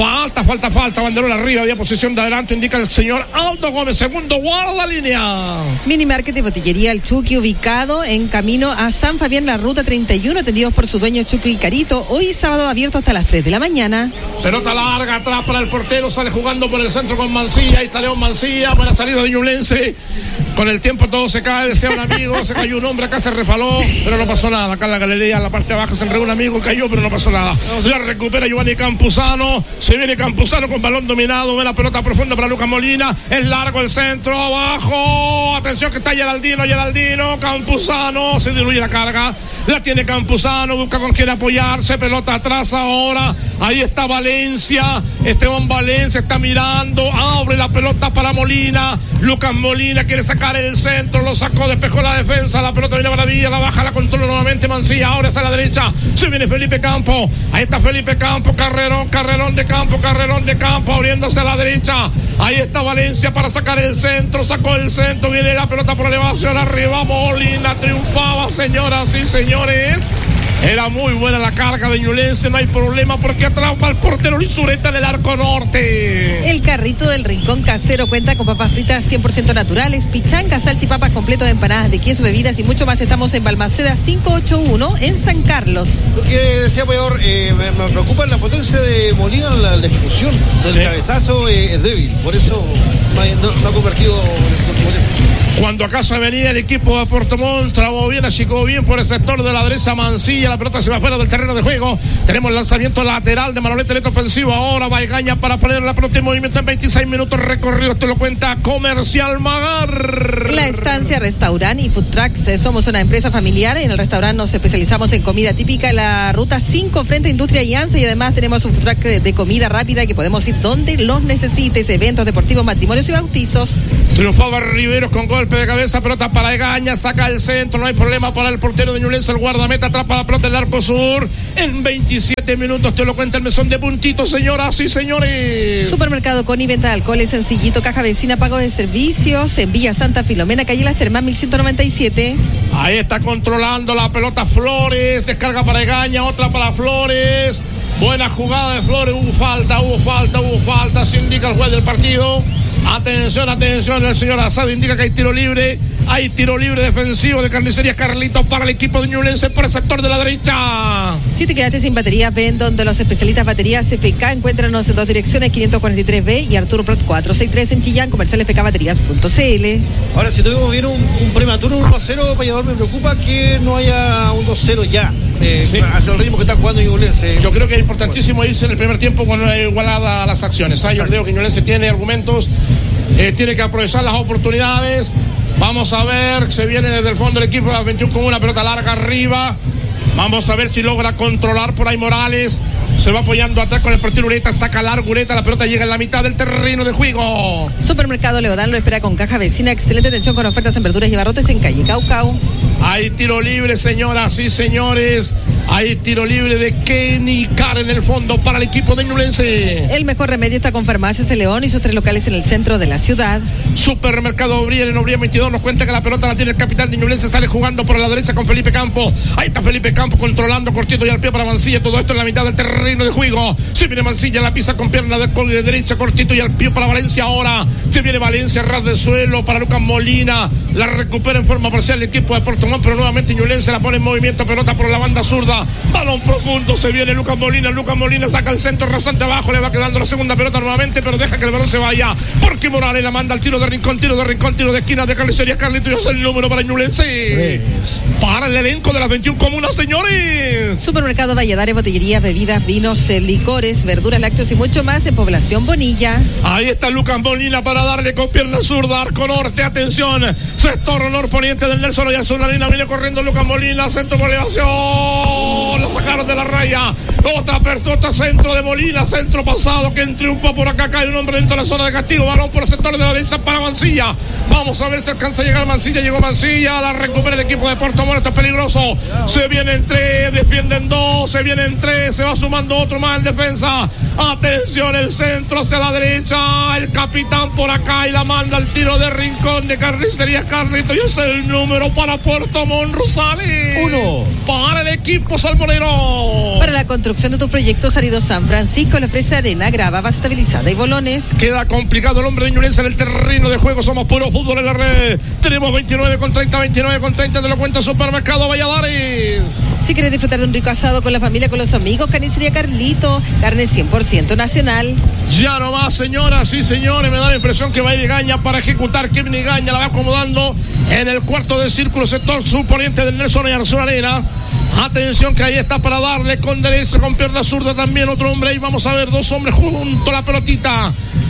banderón arriba, había posición de adelanto, indica el señor Aldo Gómez, segundo guarda línea. Mini Market y Botillería El Chucky, ubicado en camino a San Fabián, la ruta 31, atendidos por su dueño Chucky y Carito, hoy sábado abierto hasta las 3 de la mañana. Pelota larga atrás para el portero, sale jugando por el centro con Mancilla, ahí está León Mancilla, buena salida de Ñublense. Con el tiempo todo se cae, decía un amigo, se cayó un hombre, acá se refaló, pero no pasó nada. Acá en la galería, en la parte de abajo, se enredó un amigo, cayó, pero no pasó nada. La recupera Giovanni Campuzano, se viene Campuzano con balón dominado, ve la pelota profunda para Lucas Molina, es largo el centro, abajo, atención que está Geraldino, Campuzano, se diluye la carga, la tiene Campuzano, busca con quién apoyarse, pelota atrás ahora, ahí está Valencia, Esteban Valencia está mirando, abre la pelota para Molina, Lucas Molina quiere sacar el centro, lo sacó, despejó la defensa, la pelota viene a Maravilla, la baja, la controla nuevamente Mancilla, ahora está a la derecha, se viene Felipe Campo, ahí está Felipe Campo, carrerón de campo, abriéndose a la derecha, ahí está Valencia para sacar el centro, sacó el centro, viene la pelota por elevación arriba, Molina triunfaba, señoras y señores. Era muy buena la carga de Ñublense, no hay problema porque atrapa al portero Lizureta en el arco norte. El carrito del Rincón Casero cuenta con papas fritas 100% naturales, pichanga, salchipapas completo de empanadas de queso, bebidas y mucho más. Estamos en Balmaceda 581 en San Carlos. Lo que decía peor, me preocupa la potencia de Molina, la ejecución del cabezazo es débil, por eso no ha convertido en Cuando acá se venía el equipo de Puerto Montt, trabó bien, achicó bien por el sector de la derecha Mancilla, la pelota se va fuera del terreno de juego, tenemos el lanzamiento lateral de Manolete, leto ofensivo, ahora Baigaña para poner la pelota en movimiento en 26 minutos recorrido, esto lo cuenta Comercial Magar. La Estancia Restaurant y Food Trucks, somos una empresa familiar, en el restaurante nos especializamos en comida típica, en la ruta 5 frente a Industria y Anse, y además tenemos un food truck de comida rápida que podemos ir donde los necesites, eventos deportivos, matrimonios y bautizos. Triunfaba Riveros con golpe de cabeza, pelota para Egaña, saca el centro, no hay problema para el portero de Ñublense, el guardameta atrapa la pelota en el arco sur, en 27 minutos te lo cuenta el mesón de puntitos, señoras y señores. Supermercado Coni, venta de alcoholes sencillito, caja vecina, pago de servicios, en Villa Santa Filomena, calle Las Termas 1197. Ahí está controlando la pelota Flores, descarga para Egaña, otra para Flores, buena jugada de Flores, hubo falta, se indica el juez del partido. Atención, el señor Asad indica que hay tiro libre defensivo de Carnicería Carlitos para el equipo de Ñublense por el sector de la derecha. Si te quedaste sin baterías, ven donde los especialistas baterías FK, encuéntranos en dos direcciones, 543B y Arturo Prat 463 en Chillán, comercial fkbaterías.cl. Ahora, si tuvimos bien un prematuro 1-0, Valladolid, me preocupa que no haya un 2-0 ya, sí, hacia el ritmo que está jugando Ñublense. Yo creo que es importantísimo irse en el primer tiempo con igualada a las acciones. Yo creo que Ñublense tiene argumentos, tiene que aprovechar las oportunidades. Vamos a ver, se viene desde el fondo el equipo de las 21 con una pelota larga arriba. Vamos a ver si logra controlar por ahí Morales. Se va apoyando atrás con el portero Ureta, saca largo Ureta, la pelota llega en la mitad del terreno de juego. Supermercado Leodán lo espera con caja vecina, excelente atención con ofertas en verduras y barrotes en calle Caucao. Hay tiro libre, señoras y señores. Hay tiro libre de Kenny Carr en el fondo para el equipo de Ñublense. El mejor remedio está con Farmacias de León y sus 3 locales en el centro de la ciudad. Supermercado Obriel en Obriel 22 nos cuenta que la pelota la tiene el capitán de Ñublense, sale jugando por la derecha con Felipe Campo. Ahí está Felipe Campo controlando cortito y al pie para Mancilla, todo esto en la mitad del terreno de juego. Se viene Mancilla, la pisa con pierna de derecha, cortito y al pie para Valencia ahora. Se viene Valencia, ras de suelo para Lucas Molina, la recupera en forma parcial el equipo de Puerto Montt, pero nuevamente Ñublense la pone en movimiento, pelota por la banda zurda. defensa. Balón profundo, se viene Lucas Molina saca el centro rasante abajo, le va quedando la segunda pelota nuevamente, pero deja que el balón se vaya, porque Morales la manda al tiro de rincón, tiro de esquina de carnicería Carlito, y es el número para Ñublense. Para el elenco de las 21 comunas, señores. Supermercado Valladares, botillerías, bebidas, vinos, licores, verduras, lácteos y mucho más en Población Bonilla. Ahí está Lucas Molina para darle con pierna zurda, arco norte, atención, sector norponiente del Nelson Oyarzún Arena, viene corriendo Lucas Molina, centro por elevación, lo sacaron de la raya, otra centro de Molina, centro pasado, que triunfa por acá, cae un hombre dentro de la zona de castigo, balón por el sector de la derecha para Mancilla, vamos a ver si alcanza a llegar Mancilla, llegó Mancilla, la recupera el equipo de Puerto Montt, está peligroso, se vienen tres, defienden dos, se vienen tres, se va sumando otro más en defensa, atención, el centro hacia la derecha, el capitán por acá y la manda al tiro de rincón de carnicería Carlito, y es el número para Puerto Montt, Rosales. 1 para el equipo salmonero. Para la construcción de tus proyectos, Arido San Francisco le ofrece arena, grava, base estabilizada y bolones. Queda complicado el hombre de Ñublense en el terreno de juego, somos puro fútbol en la red. Tenemos 29,30, te lo cuenta Supermercado Valladares. Si quieres disfrutar de un rico asado con la familia, con los amigos, carnicería Carlito, carne 100% nacional. Ya no más, señoras y señores, me da la impresión que va a ir Gaña para ejecutar. Kevin Gaña la va acomodando en el cuarto de círculo, sector suponiente del Nelson Oyarzún Arena. Atención que ahí está para darle con derecha, con pierna zurda también otro hombre. Ahí vamos a ver dos hombres junto a la pelotita.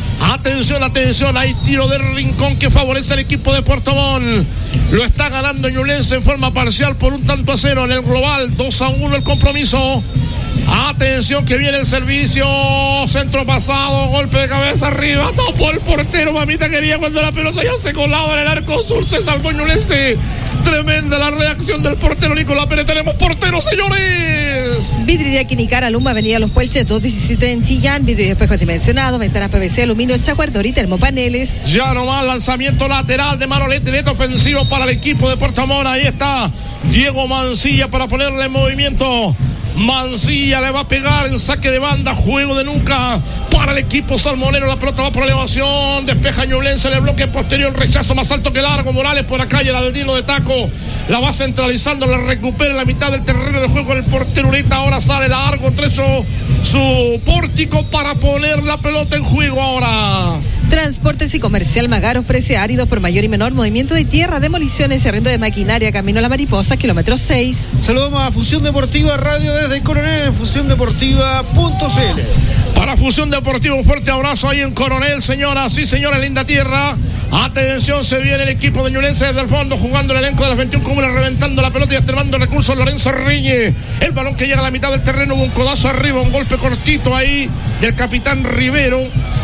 Atención, hay tiro de rincón que favorece al equipo de Puerto Montt. Lo está ganando Ñublense en forma parcial por 1-0 en el global, 2-1 el compromiso. Atención que viene el servicio, centro pasado, golpe de cabeza arriba, tapó el portero, mamita quería, cuando la pelota ya se colaba en el arco sur, se salvó Ñublense. Tremenda la reacción del portero Nicolás Pérez. Tenemos portero, señores. Vidriería Quinicara, Luma, Avenida Los Puelches, 217 en Chillán, vidrio y espejos dimensionados, ventanas PVC, aluminio, chacuardor y termopaneles. Ya nomás lanzamiento lateral de Manolete, neto ofensivo para el equipo de Puerto Montt. Ahí está Diego Mancilla para ponerle en movimiento. Mancilla le va a pegar en saque de banda, juego de nuca para el equipo salmonero, la pelota va por elevación, despeja Ñublense en el bloque posterior, rechazo más alto que largo, Morales por acá y el Aldino de taco, la va centralizando, la recupera en la mitad del terreno de juego con el portero Ureta, ahora sale largo, trecho su pórtico para poner la pelota en juego ahora. Transportes y Comercial Magar ofrece áridos por mayor y menor, movimiento de tierra, demoliciones y arrendo de maquinaria, camino a la Mariposa, kilómetro 6. Saludamos a Fusión Deportiva Radio desde Coronel, fusiondeportiva.cl. Para Fusión Deportiva, un fuerte abrazo ahí en Coronel, señoras y señores, linda tierra. Atención, se viene el equipo de Ñublense desde el fondo, jugando el elenco de las 21 comunas, reventando la pelota y extremando recursos Lorenzo Riñe. El balón que llega a la mitad del terreno, hubo un codazo arriba, un golpe cortito ahí del capitán Rivero.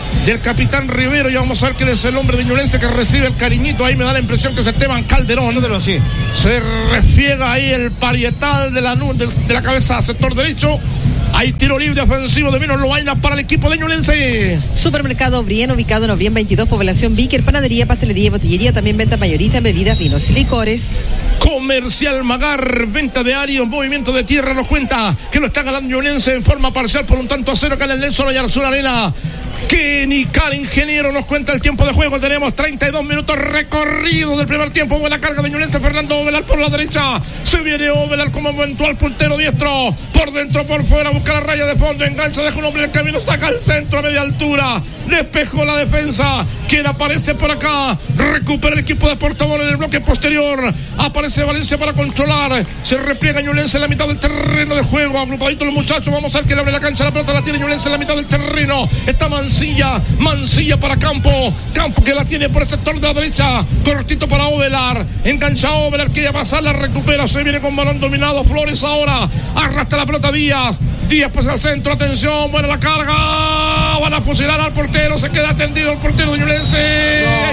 Y vamos a ver quién es el hombre de Ñublense que recibe el cariñito. Ahí me da la impresión que es Esteban Calderón. Se refiega ahí el parietal de la cabeza, sector derecho. Hay tiro libre ofensivo de Minos Loainas para el equipo de Ñublense. Supermercado Brien, ubicado en Obrien 22, población Víquer, panadería, pastelería y botillería, también venta mayorista en bebidas, vinos y licores. Comercial Magar, venta de áreas, movimiento de tierra, nos cuenta que lo está ganando Ñublense en forma parcial por 1-0 acá en el Nelson Oyarzún Arena. Kenny Car, ingeniero, nos cuenta el tiempo de juego. Tenemos 32 minutos recorrido del primer tiempo. Buena carga de Ñublense, Fernando Ovelar por la derecha. Se viene Ovelar como eventual puntero diestro. Por dentro, por fuera, busca la raya de fondo, engancha, deja un hombre en el camino, saca al centro a media altura. Despejó la defensa. Quien aparece por acá, recupera el equipo de Puerto Montt en el bloque posterior. Aparece Valencia para controlar. Se repliega Ñublense en la mitad del terreno de juego. Agrupadito los muchachos. Vamos a ver que le abre la cancha. La pelota la tiene Ñublense en la mitad del terreno. Está Mancilla para Campo que la tiene por el sector de la derecha, cortito para Ovelar, engancha Ovelar, quiere pasar, la recupera, se viene con balón dominado, Flores ahora, arrastra la pelota Díaz pasa al centro, atención, buena la carga, van a fusilar al portero, se queda atendido el portero de Ñublense, hay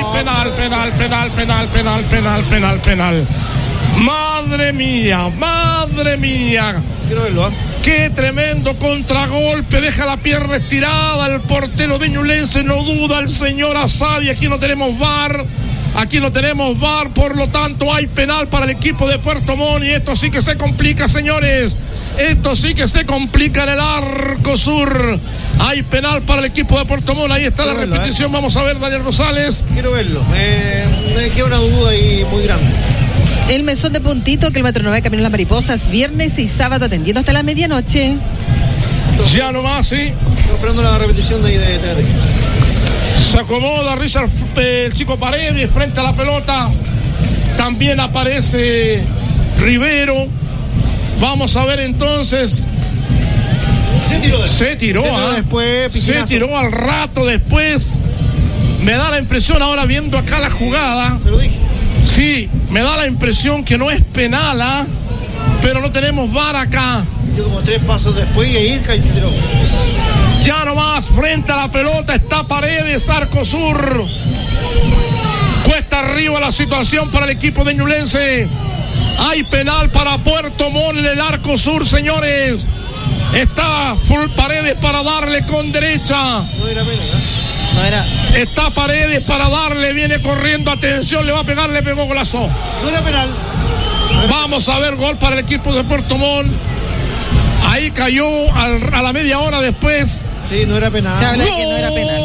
penal. Madre mía. Quiero verlo, Qué tremendo contragolpe, deja la pierna estirada el portero de Ñublense, no duda el señor Asadi. Aquí no tenemos VAR, por lo tanto hay penal para el equipo de Puerto Montt y esto sí que se complica, señores. Esto sí que se complica en el arco sur. Hay penal para el equipo de Puerto Montt. Ahí está la repetición. Vamos a ver, Daniel Rosales. Quiero verlo. Me queda una duda ahí muy grande. El mesón de Puntito, kilómetro 9, Camino a las Mariposas, viernes y sábado atendiendo hasta la medianoche. Ya nomás, sí. Estoy esperando la repetición de TDT. Se acomoda Richard, el chico Paredes, frente a la pelota. También aparece Rivero. Vamos a ver entonces. Se tiró después, se tiró al rato después. Me da la impresión ahora viendo acá la jugada. Te lo dije. Sí, me da la impresión que no es penal, pero no tenemos VAR acá. Yo como 3 pasos después y ahí se tiró. Ya nomás, frente a la pelota está Paredes, arco sur. Cuesta arriba la situación para el equipo de Ñublense. Hay penal para Puerto Montt en el arco sur, señores. Está full Paredes para darle con derecha. No era penal, No era. Está Paredes para darle, viene corriendo, atención, le va a pegar, le pegó golazo. No era penal. Vamos a ver gol para el equipo de Puerto Montt. Ahí cayó a la media hora después. Sí, no era penal. Se habla de que no era penal.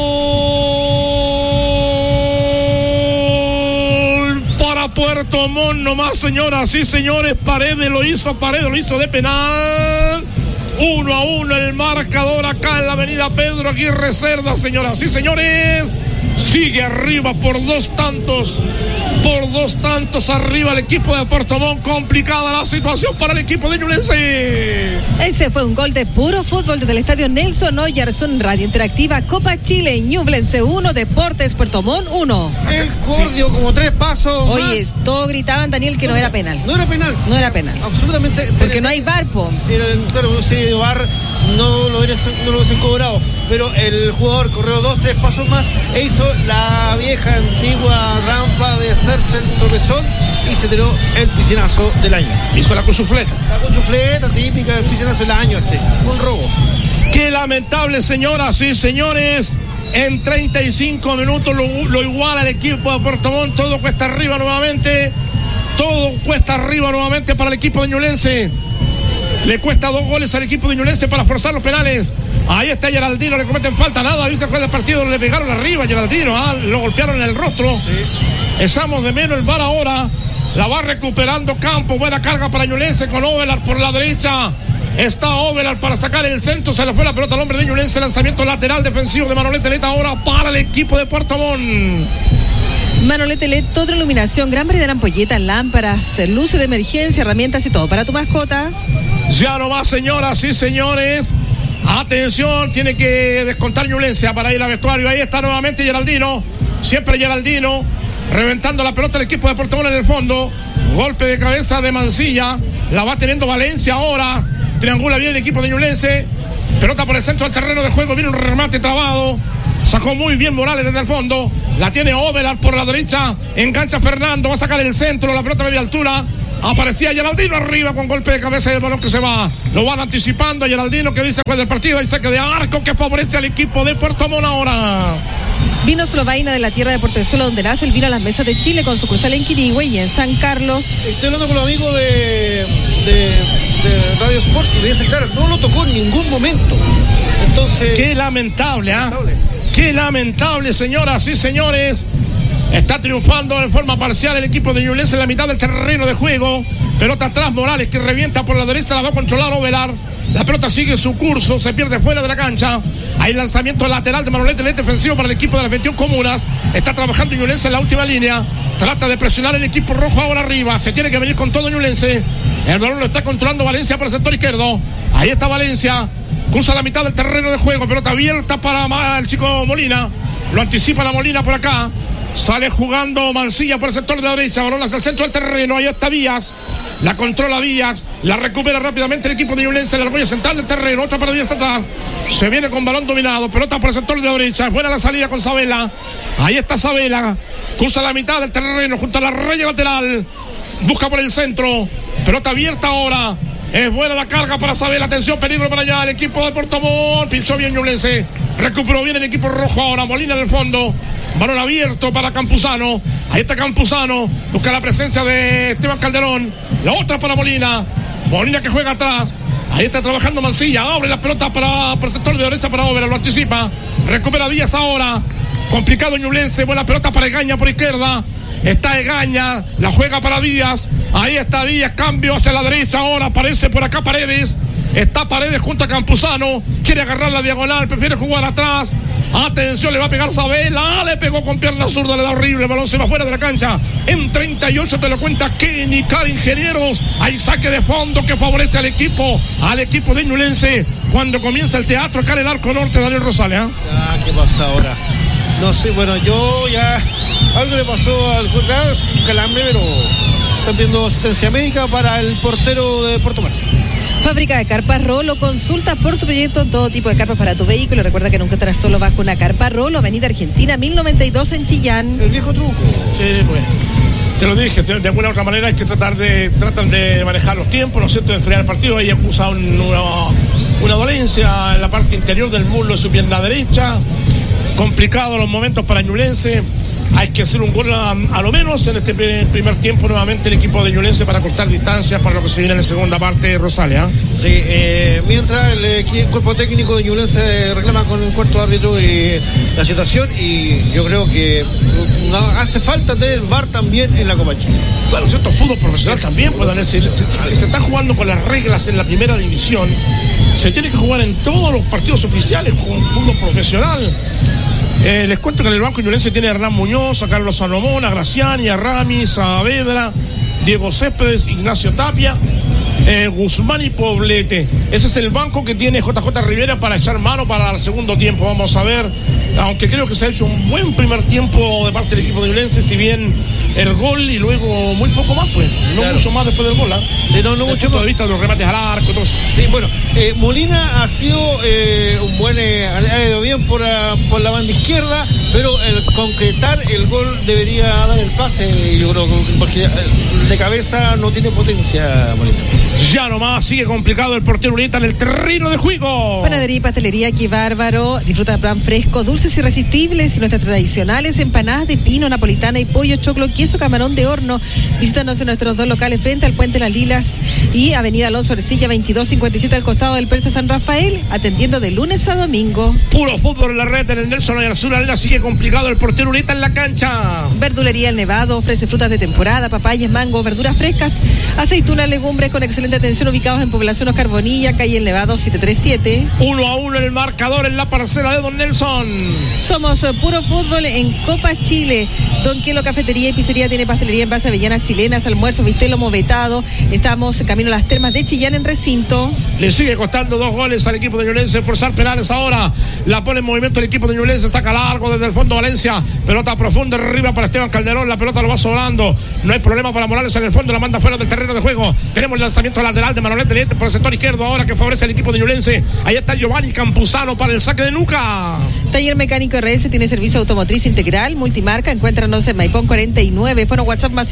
Gol para Puerto Montt nomás, señoras y señores. Paredes lo hizo de penal. 1-1 el marcador acá en la avenida Pedro Aguirre Cerda, señoras y señores. Sigue arriba por 2 tantos. Por 2 tantos arriba el equipo de Puerto Montt. Complicada la situación para el equipo de Ñublense. Ese fue un gol de puro fútbol desde el estadio Nelson Oyarson, Radio Interactiva, Copa Chile, Ñublense 1, Deportes Puerto Montt 1. El Cordio como 3 pasos. Oye, más. todos gritaban, Daniel, que no era penal. No era penal. No era penal. Absolutamente. Porque no hay VAR, po. Claro, si VAR no lo hubiesen cobrado. Pero el jugador corrió 2-3 pasos más e hizo la vieja antigua rampa de hacerse el tropezón y se tiró el piscinazo del año. Hizo la cuchufleta. La cuchufleta típica del piscinazo del año un robo. Qué lamentable, señoras y señores. En 35 minutos lo iguala el equipo de Puerto Montt. Todo cuesta arriba nuevamente. Todo cuesta arriba nuevamente para el equipo de Ñublense. Le cuesta 2 goles al equipo de Ñublense para forzar los penales. Ahí está Geraldino, le cometen falta, nada, viste el partido, le pegaron arriba a Geraldino, lo golpearon en el rostro. Sí. Echamos de menos el VAR ahora. La va recuperando Campos, buena carga para Ñublense con Ovelar por la derecha. Está Ovelar para sacar el centro, se le fue la pelota al hombre de Ñublense, lanzamiento lateral defensivo de Manolete Leta ahora para el equipo de Puerto Montt. Manolete LED, toda iluminación, gran variedad de ampolletas, lámparas, luces de emergencia, herramientas y todo para tu mascota. Ya no más, señoras y señores. Atención, tiene que descontar Ñublense para ir al vestuario. Ahí está nuevamente Geraldino. Siempre Geraldino. Reventando la pelota del equipo de Puerto Montt en el fondo. Golpe de cabeza de Mancilla. La va teniendo Valencia ahora. Triangula bien el equipo de Ñublense. Pelota por el centro del terreno de juego. Viene un remate trabado. Sacó muy bien Morales desde el fondo. La tiene Ovelar por la derecha. Engancha Fernando. Va a sacar el centro. La pelota a media altura. Aparecía Geraldino arriba con golpe de cabeza y el balón que se va. Lo van anticipando a Geraldino, que dice después del partido. Hay saque de arco que favorece al equipo de Puerto Montt ahora. Vinos Lovaina de la tierra de Portezuelo, donde nace el vino a las mesas de Chile, con sucursal en Quirihue y en San Carlos. Estoy hablando con los amigos de Radio Sport y me dicen, claro, no lo tocó en ningún momento. Entonces. Qué lamentable, Qué lamentable, señoras y señores. Está triunfando de forma parcial el equipo de Ñublense en la mitad del terreno de juego. Pelota atrás, Morales que revienta por la derecha, la va a controlar Ovelar. La pelota sigue su curso, se pierde fuera de la cancha. Hay lanzamiento lateral de Manolete, el defensivo para el equipo de las 21 comunas. Está trabajando Ñublense en la última línea. Trata de presionar el equipo rojo ahora arriba. Se tiene que venir con todo Ñublense. El balón lo está controlando Valencia por el sector izquierdo. Ahí está Valencia. Cruza la mitad del terreno de juego. Pelota abierta para el chico Molina. Lo anticipa la Molina por acá. Sale jugando Mancilla por el sector de la derecha. Balón hacia el centro del terreno. Ahí está Díaz. La controla Díaz. La recupera rápidamente el equipo de Ñublense. La argolla central del terreno. Otra para Díaz atrás. Se viene con balón dominado. Pelota por el sector de la derecha. Buena la salida con Sabela. Ahí está Sabela. Cruza la mitad del terreno junto a la raya lateral. Busca por el centro. Pelota abierta ahora. Es buena la carga para Sabela. Atención, peligro para allá. El equipo de Puerto Montt. Pinchó bien Ñublense. Recuperó bien el equipo rojo ahora. Molina en el fondo. Balón abierto para Campuzano. Ahí está Campuzano. Busca la presencia de Esteban Calderón. La otra para Molina. Molina que juega atrás. Ahí está trabajando Mancilla. Abre la pelota para el sector de derecha para Ovelar. Lo anticipa. Recupera Díaz ahora. Complicado Ñublense. Buena pelota para Egaña por izquierda. está Egaña, la juega para Díaz, ahí está Díaz, cambio hacia la derecha, ahora aparece por acá Paredes, está Paredes junto a Campuzano, quiere agarrar la diagonal, prefiere jugar atrás. Atención, le va a pegar Sabela, le pegó con pierna zurda, le da horrible, el balón se va fuera de la cancha. En 38 te lo cuenta Kenny Car Ingenieros. Hay saque de fondo que favorece al equipo de Ñublense. Cuando comienza el teatro acá en el arco norte, Daniel Rosales. ¿Qué pasa ahora? No sé, bueno, yo ya algo le pasó al calambre, pero están viendo asistencia médica para el portero de Puerto Montt. Fábrica de carpas Rolo, consulta por tu proyecto, todo tipo de carpas para tu vehículo. Recuerda que nunca estarás solo bajo una carpa Rolo, Avenida Argentina 1092 en Chillán. El viejo truco. Sí, pues. Te lo dije, de alguna u otra manera hay que tratan de manejar los tiempos, ¿no es cierto?, de enfriar el partido. Ella acusa una dolencia en la parte interior del muslo de su pierna derecha. Complicado los momentos para Ñublense. Hay que hacer un gol a lo menos en este primer tiempo nuevamente el equipo de Ñublense para cortar distancias para lo que se viene en la segunda parte, Rosales. Sí, mientras el cuerpo técnico de Ñublense reclama con el cuarto árbitro la situación, y yo creo que hace falta tener VAR también en la Copa Chile. Claro, cierto, fútbol profesional también, pues, si se está jugando con las reglas en la primera división, se tiene que jugar en todos los partidos oficiales con fútbol profesional. Les cuento que en el banco Ñublense tiene a Hernán Muñoz, a Carlos Salomón, a Graciani, a Ramis, a Saavedra, Diego Céspedes, Ignacio Tapia, Guzmán y Poblete. Ese es el banco que tiene JJ Rivera para echar mano para el segundo tiempo. Vamos a ver, aunque creo que se ha hecho un buen primer tiempo de parte del equipo de Ñublense, si bien el gol y luego muy poco más, pues, no claro, mucho más después del gol, Sí, no mucho más. De vista de los remates al arco, todo eso. Sí, bueno, Molina ha sido un buen, ha ido bien por la banda izquierda, pero el concretar el gol debería dar el pase, yo creo, porque de cabeza no tiene potencia Molina. Ya nomás sigue complicado el portero Urieta en el terreno de juego. Panadería y pastelería Aquí Bárbaro. Disfruta de pan fresco, dulces irresistibles y nuestras tradicionales empanadas de pino, napolitana y pollo, choclo, queso, camarón de horno. Visítanos en nuestros dos locales frente al Puente Las Lilas y Avenida Alonso Ercilla 2257 al costado del Persa San Rafael, atendiendo de lunes a domingo. Puro fútbol en la red en el Nelson Oyarzún Arena. Sigue complicado el portero Urieta en la cancha. Verdulería El Nevado ofrece frutas de temporada, papayas, mango, verduras frescas, aceitunas, legumbres con excelente atención, ubicados en Población Oscar Bonilla, calle El Nevado 737. 1-1 el marcador en la parcela de Don Nelson. Somos puro fútbol en Copa Chile. Don Quielo Cafetería y Pizzería tiene pastelería en base a avellanas chilenas, almuerzo, bistec, lomo vetado. Estamos camino a las termas de Chillán en recinto. Le sigue costando 2 goles al equipo de Ñublense, forzar penales ahora. La pone en movimiento el equipo de Ñublense, saca largo desde el fondo Valencia. Pelota profunda arriba para Esteban Calderón, la pelota lo va sobrando. No hay problema para Morales en el fondo, la manda fuera del terreno de juego. Tenemos el lanzamiento lateral de Manuel Telete por el sector izquierdo ahora que favorece al equipo de Ñublense. Ahí está Giovanni Campuzano para el saque de nuca. Taller Mecánico RS tiene servicio automotriz integral, multimarca. Encuéntranos en Maipón 49. Fueron WhatsApp más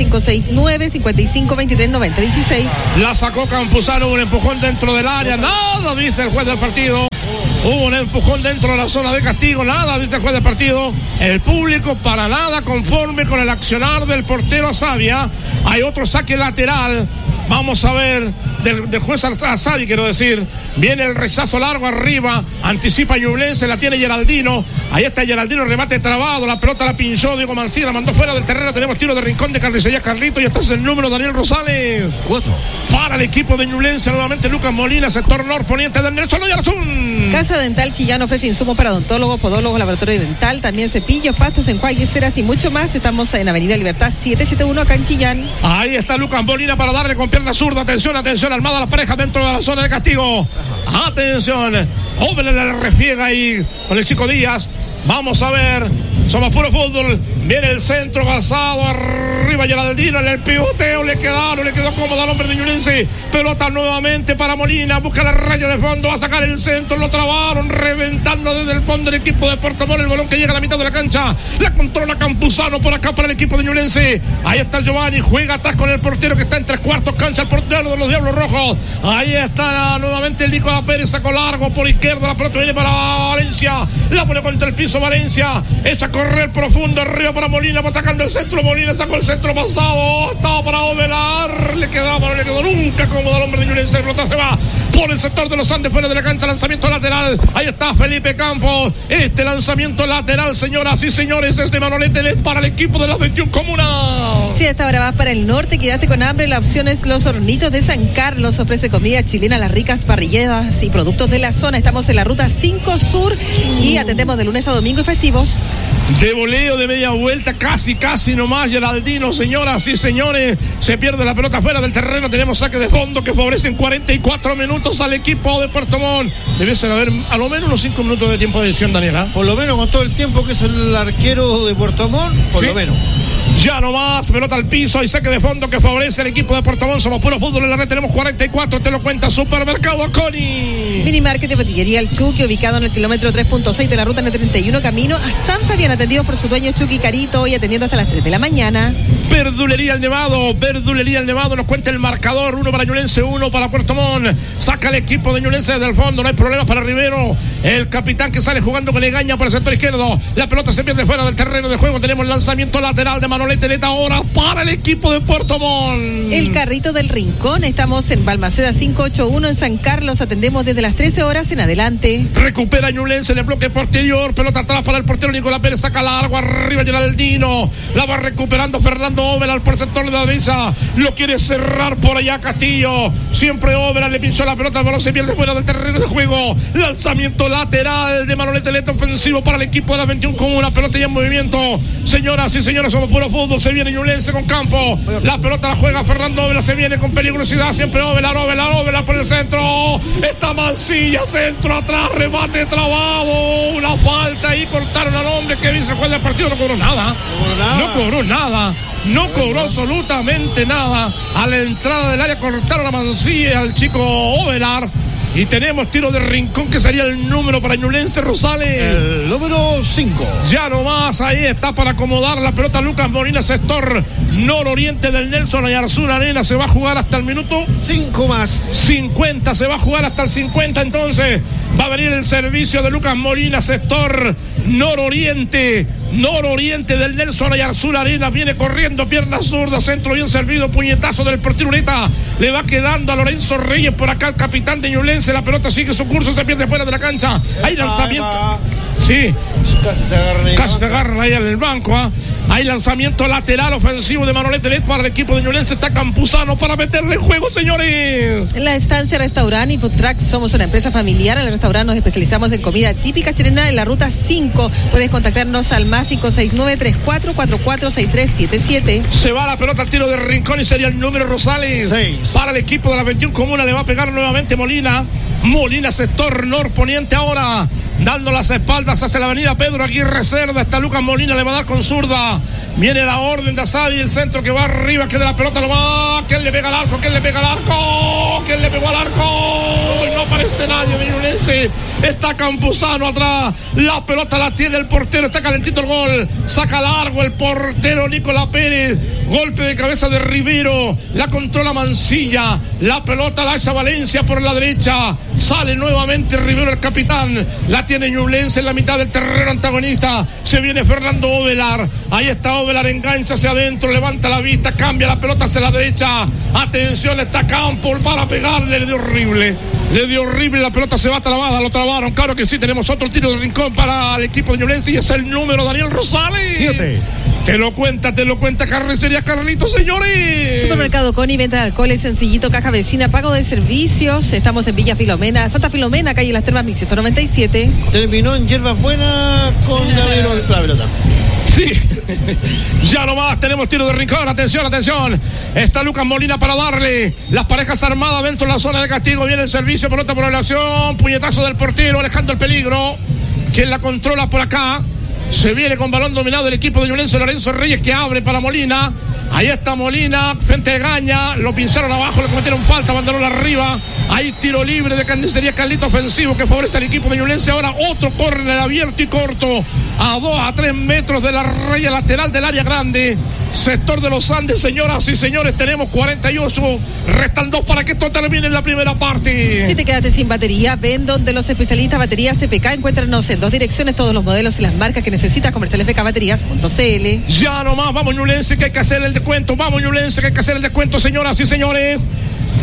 569-5523-9016. La sacó Campuzano, un empujón dentro del área. Nada, dice el juez del partido. Hubo un empujón dentro de la zona de castigo. Nada, dice el juez del partido. El público para nada conforme con el accionar del portero Asavia. Hay otro saque lateral. Vamos a ver, del juez Asadi, quiero decir. Viene el rechazo largo arriba, anticipa Ñublense, la tiene Geraldino. Ahí está Geraldino, remate trabado, la pelota la pinchó Diego Mancilla, la mandó fuera del terreno. Tenemos tiro de rincón de Carnicería Carlito y este es el número Daniel Rosales. 4. Para el equipo de Ñublense, nuevamente Lucas Molina, sector norponiente del Nelson Oyarzún. Casa Dental Chillán ofrece insumos para odontólogos, podólogos, laboratorio dental, también cepillos, pastas, enjuagues, ceras y mucho más. Estamos en Avenida Libertad 771 acá en Chillán. Ahí está Lucas Molina para darle con pierna zurda. Atención, armada la pareja dentro de la zona de castigo. Atención, Óvele le refiega ahí con el chico Díaz. Vamos a ver, somos puro fútbol. Viene el centro basado arriba Geraldino en el pivoteo, le quedó cómodo al hombre de Ñublense. Pelota nuevamente para Molina, busca la raya de fondo, va a sacar el centro, lo trabaron, reventando desde el fondo el equipo de Puerto Montt, el balón que llega a la mitad de la cancha, la controla Campuzano por acá para el equipo de Ñublense. Ahí está Giovanni, juega atrás con el portero que está en 3/4 cancha, el portero de los Diablos Rojos. Ahí está nuevamente el Nicolás Pérez, sacó largo por izquierda, la pelota viene para Valencia, la pone contra el piso Valencia, echa a correr profundo arriba para Molina, va sacando el centro, Molina sacó el centro pasado, estaba para Ovelar, le quedó nunca cómodo al hombre de Ñublense, el pelota se va por el sector de los Andes, fuera de la cancha, lanzamiento lateral. Ahí está Felipe Campos. Este lanzamiento lateral, señoras y señores, es de Manolete LED para el equipo de las 21 comunas. Si hasta ahora vas para el norte, quedaste con hambre, la opción es Los Hornitos de San Carlos. Ofrece comida chilena, las ricas parrilleras y productos de la zona. Estamos en la ruta 5 Sur y atendemos de lunes a domingo y festivos. De voleo de media vuelta, casi nomás, Geraldino, señoras y señores, se pierde la pelota fuera del terreno. Tenemos saque de fondo que favorecen 44 minutos al equipo de Puerto Montt. Debe ser haber a lo menos unos 5 minutos de tiempo de edición, Daniela. Por lo menos con todo el tiempo que es el arquero de Puerto Montt, por lo menos. Ya nomás, pelota al piso y saque de fondo que favorece al equipo de Puerto Montt. Somos puro fútbol en la red, tenemos 44, te lo cuenta Supermercado Aconi. Minimarket de Botillería El Chucky, ubicado en el kilómetro 3.6 de la ruta N31, camino a San Fabián, atendidos por su dueño Chucky Carito, y atendiendo hasta las 3 de la mañana. Verdulería El Nevado, nos cuenta el marcador, 1 para Ñublense, 1 para Puerto Montt. Saca el equipo de Ñublense desde el fondo, no hay problemas para Rivero, el capitán que sale jugando con Legaña por el sector izquierdo. La pelota se pierde fuera del terreno de juego, tenemos lanzamiento lateral de Manolete LED ahora para el equipo de Puerto Montt. El carrito del Rincón, estamos en Balmaceda 581 en San Carlos, atendemos desde las 13 horas en adelante. Recupera Ñublense en el bloque posterior, pelota atrás para el portero Nicolás Pérez, saca largo arriba Geraldino, la va recuperando Fernando Ovelar por el sector de la derecha, lo quiere cerrar por allá Castillo, siempre Ovelar le pinchó la pelota, el balón se pierde fuera del terreno de juego, lanzamiento lateral de Manolete LED ofensivo para el equipo de las 21 con una pelota ya en movimiento. Señoras y señores, somos puro fútbol, se viene Ñublense con campo, la pelota la juega Fernando Ovelar, se viene con peligrosidad, siempre Ovelar por el centro, está Mancilla, centro atrás, remate trabado, una falta ahí, cortaron al hombre que dice juez del partido, no cobró nada, no cobró absolutamente nada. A la entrada del área cortaron a Mancilla, al chico Ovelar. Y tenemos tiro de Rincón, que sería el número para Ñublense, Rosales. El número 5. Ya nomás, ahí está para acomodar la pelota Lucas Molina, sector nororiente del Nelson Oyarzún Arena. Se va a jugar hasta el minuto 5 más 50, se va a jugar hasta el 50. Entonces va a venir el servicio de Lucas Molina, sector nororiente del Nelson Oyarzún Arena. Viene corriendo, pierna zurda, centro bien servido, puñetazo del portero Ureta. Le va quedando a Lorenzo Reyes por acá, el capitán de Ñublense. La pelota sigue su curso, se pierde fuera de la cancha. Hay lanzamiento. Sí, casi se agarran ahí en el banco. Hay lanzamiento lateral ofensivo de Manolete LED para el equipo de Ñublense. Está Campuzano para meterle en juego, señores. En la estancia Restaurant y Food Truck somos una empresa familiar. En el restaurante nos especializamos en comida típica chilena en la ruta 5. Puedes contactarnos al más 569-3444-6377. Se va la pelota al tiro de Rincón y sería el número Rosales 6 para el equipo de la 21 comuna. Le va a pegar nuevamente Molina, sector norponiente ahora, dando las espaldas hacia la avenida Pedro Aguirre Cerda. Está Lucas Molina, le va a dar con zurda. Viene la orden de Asadi, el centro que va arriba, que de la pelota lo va. ¿Quién le pega al arco? ¿Quién le pegó al arco? No aparece nadie de Ñublense. Está Campuzano atrás. La pelota la tiene el portero. Está calentito el gol. Saca largo el portero Nicolás Pérez. Golpe de cabeza de Rivero. La controla Mancilla. La pelota la echa Valencia por la derecha. Sale nuevamente Rivero, el capitán. La tiene Ñublense en la mitad del terreno antagonista. Se viene Fernando Ovelar. Ahí está Ovelar, engancha hacia adentro, levanta la vista, cambia la pelota hacia la derecha. Atención, está Campos para pegarle. Le dio horrible. La pelota se va trabada, lo trabaron. Claro que sí, tenemos otro tiro de Rincón para el equipo de Ñublense y es el número Daniel Rosales. 7. Te lo cuenta Carnicería Carlitos, señores. Supermercado Coni, venta de alcoholes, sencillito, caja vecina, pago de servicios. Estamos en Villa Filomena, Santa Filomena, calle Las Termas 1197. Terminó en Hierbas Buenas con la pelota. Sí, ya nomás tenemos tiro de Rincón. Atención. Está Lucas Molina para darle. Las parejas armadas dentro de la zona de castigo. Viene el servicio, pelota por elevación. Puñetazo del portero, alejando el peligro. Quien la controla por acá. Se viene con balón dominado el equipo de Ñublense, Lorenzo Reyes, que abre para Molina. Ahí está Molina, frente de Gaña. Lo pincharon abajo, le cometieron falta, mandaron arriba. Hay tiro libre de Carnicería Carlito ofensivo que favorece al equipo de Ñublense. Ahora otro córner abierto y corto. A 2 a 3 metros de la raya lateral del área grande. Sector de los Andes, señoras y señores, tenemos 48. Restan 2 para que esto termine en la primera parte. Si te quedaste sin batería, ven donde los especialistas Baterías FK. Encuéntranos en 2 direcciones, todos los modelos y las marcas que necesitas. comercialfkbaterías.cl. Ya nomás, vamos Ñublense, que hay que hacer el descuento. Vamos Ñublense, que hay que hacer el descuento, señoras y señores.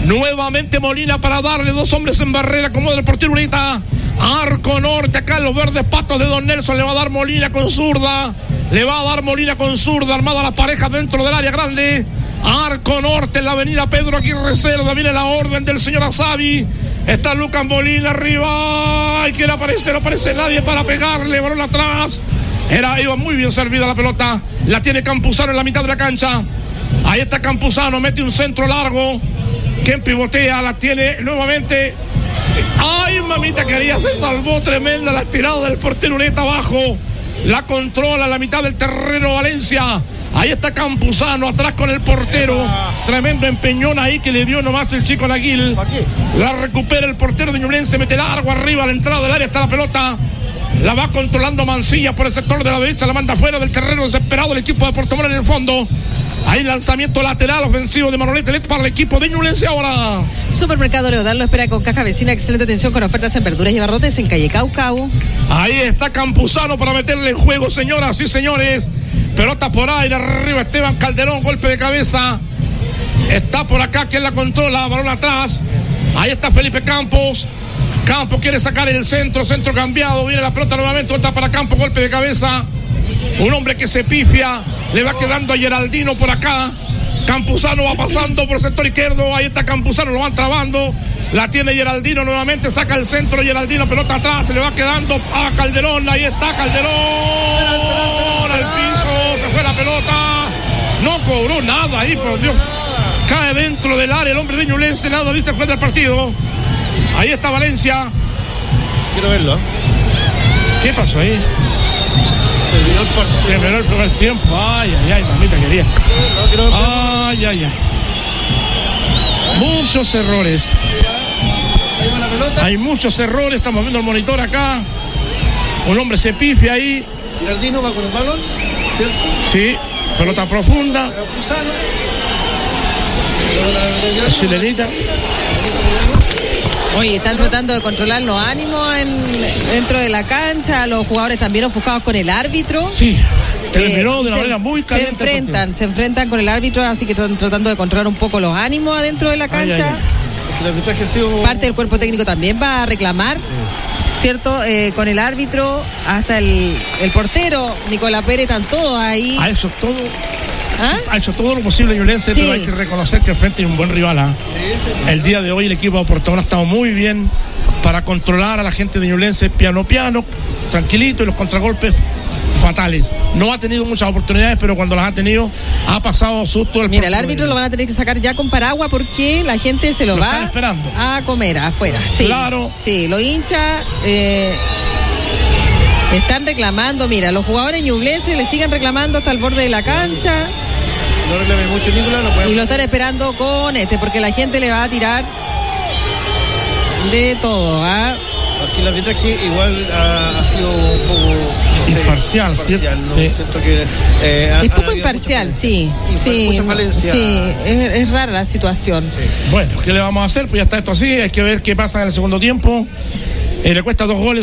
Nuevamente Molina para darle 2 hombres en barrera, como del portero Ureta. Arco norte, acá en los verdes patos de Don Nelson, le va a dar Molina con zurda. Armada la pareja dentro del área grande. Arco norte en la avenida Pedro Aguirre Cerda, viene la orden del señor Asabi. Está Lucas Molina arriba. Ay, ¿quién aparece? No aparece nadie para pegarle, balón atrás. Iba muy bien servida la pelota. La tiene Campuzano en la mitad de la cancha. Ahí está Campuzano, mete un centro largo. Quien pivotea, la tiene nuevamente. Ay, mamita quería, se salvó, tremenda la estirada del portero Ureta abajo. La controla a la mitad del terreno Valencia. Ahí está Campuzano atrás con el portero. Tremendo empeñón ahí que le dio nomás el chico Laguil. La recupera el portero de Ñublense, mete largo arriba a la entrada del área, está la pelota. La va controlando Mancilla por el sector de la derecha, la manda fuera del terreno desesperado el equipo de Puerto Montt en el fondo. Ahí lanzamiento lateral ofensivo de Manolete para el equipo de Ñublense ahora. Supermercado Leodán lo espera con caja vecina, excelente atención con ofertas en verduras y abarrotes en calle Caucao. Ahí está Campuzano para meterle en juego, señoras y señores. Pelota por aire, arriba Esteban Calderón, golpe de cabeza. Está por acá, quien la controla, balón atrás. Ahí está Felipe Campos. Campos quiere sacar el centro cambiado, viene la pelota nuevamente, vuelta para Campos, golpe de cabeza. Un hombre que se pifia, le va quedando a Geraldino por acá. Campuzano va pasando por el sector izquierdo, ahí está Campuzano, lo van trabando. La tiene Geraldino nuevamente, saca el centro Geraldino, pelota atrás, se le va quedando a Calderón, ahí está Calderón. Al piso, se fue la pelota. No cobró nada ahí, por Dios. Cae dentro del área el hombre de Ñublense, nada dice juez del partido. Ahí está Valencia. Quiero verlo. ¿Qué pasó ahí? Terminó el primer tiempo. Ay, mamita quería. Ay. Muchos errores. Ahí va la pelota. Hay muchos errores. Estamos viendo el monitor acá. Un hombre se pifia ahí. Geraldino va con el balón, ¿cierto? Sí, pelota profunda. Chilenita. Oye, están tratando de controlar los ánimos dentro de la cancha, los jugadores también ofuscados con el árbitro. Sí, terminó de una manera muy caliente. Se enfrentan con el árbitro, así que están tratando de controlar un poco los ánimos adentro de la cancha. El arbitraje ha sido... Parte del cuerpo técnico también va a reclamar, ¿cierto? Con el árbitro, hasta el portero, Nicolás Pérez, están todos ahí. Ha hecho todo lo posible Ñublense, sí. Pero hay que reconocer que al frente hay un buen rival. Sí. El día de hoy el equipo de Puerto Montt ha estado muy bien para controlar a la gente de Ñublense piano, tranquilito, y los contragolpes fatales. No ha tenido muchas oportunidades, pero cuando las ha tenido ha pasado susto. Mira, el árbitro lo van a tener que sacar ya con paraguas porque la gente se lo va esperando a comer afuera. Sí, claro. Sí, los hinchas están reclamando. Mira, los jugadores ñublenses le siguen reclamando hasta el borde de la cancha. No reclame mucho, Nicolás. Y lo están esperando con porque la gente le va a tirar de todo. Aquí el arbitraje igual ha sido un poco imparcial, ¿cierto? ¿no? Sí. Siento que, es poco imparcial, sí. Mucha falencia. Sí, es rara la situación. Sí. Bueno, ¿qué le vamos a hacer? Pues ya está esto así, hay que ver qué pasa en el segundo tiempo. Le cuesta 2 goles.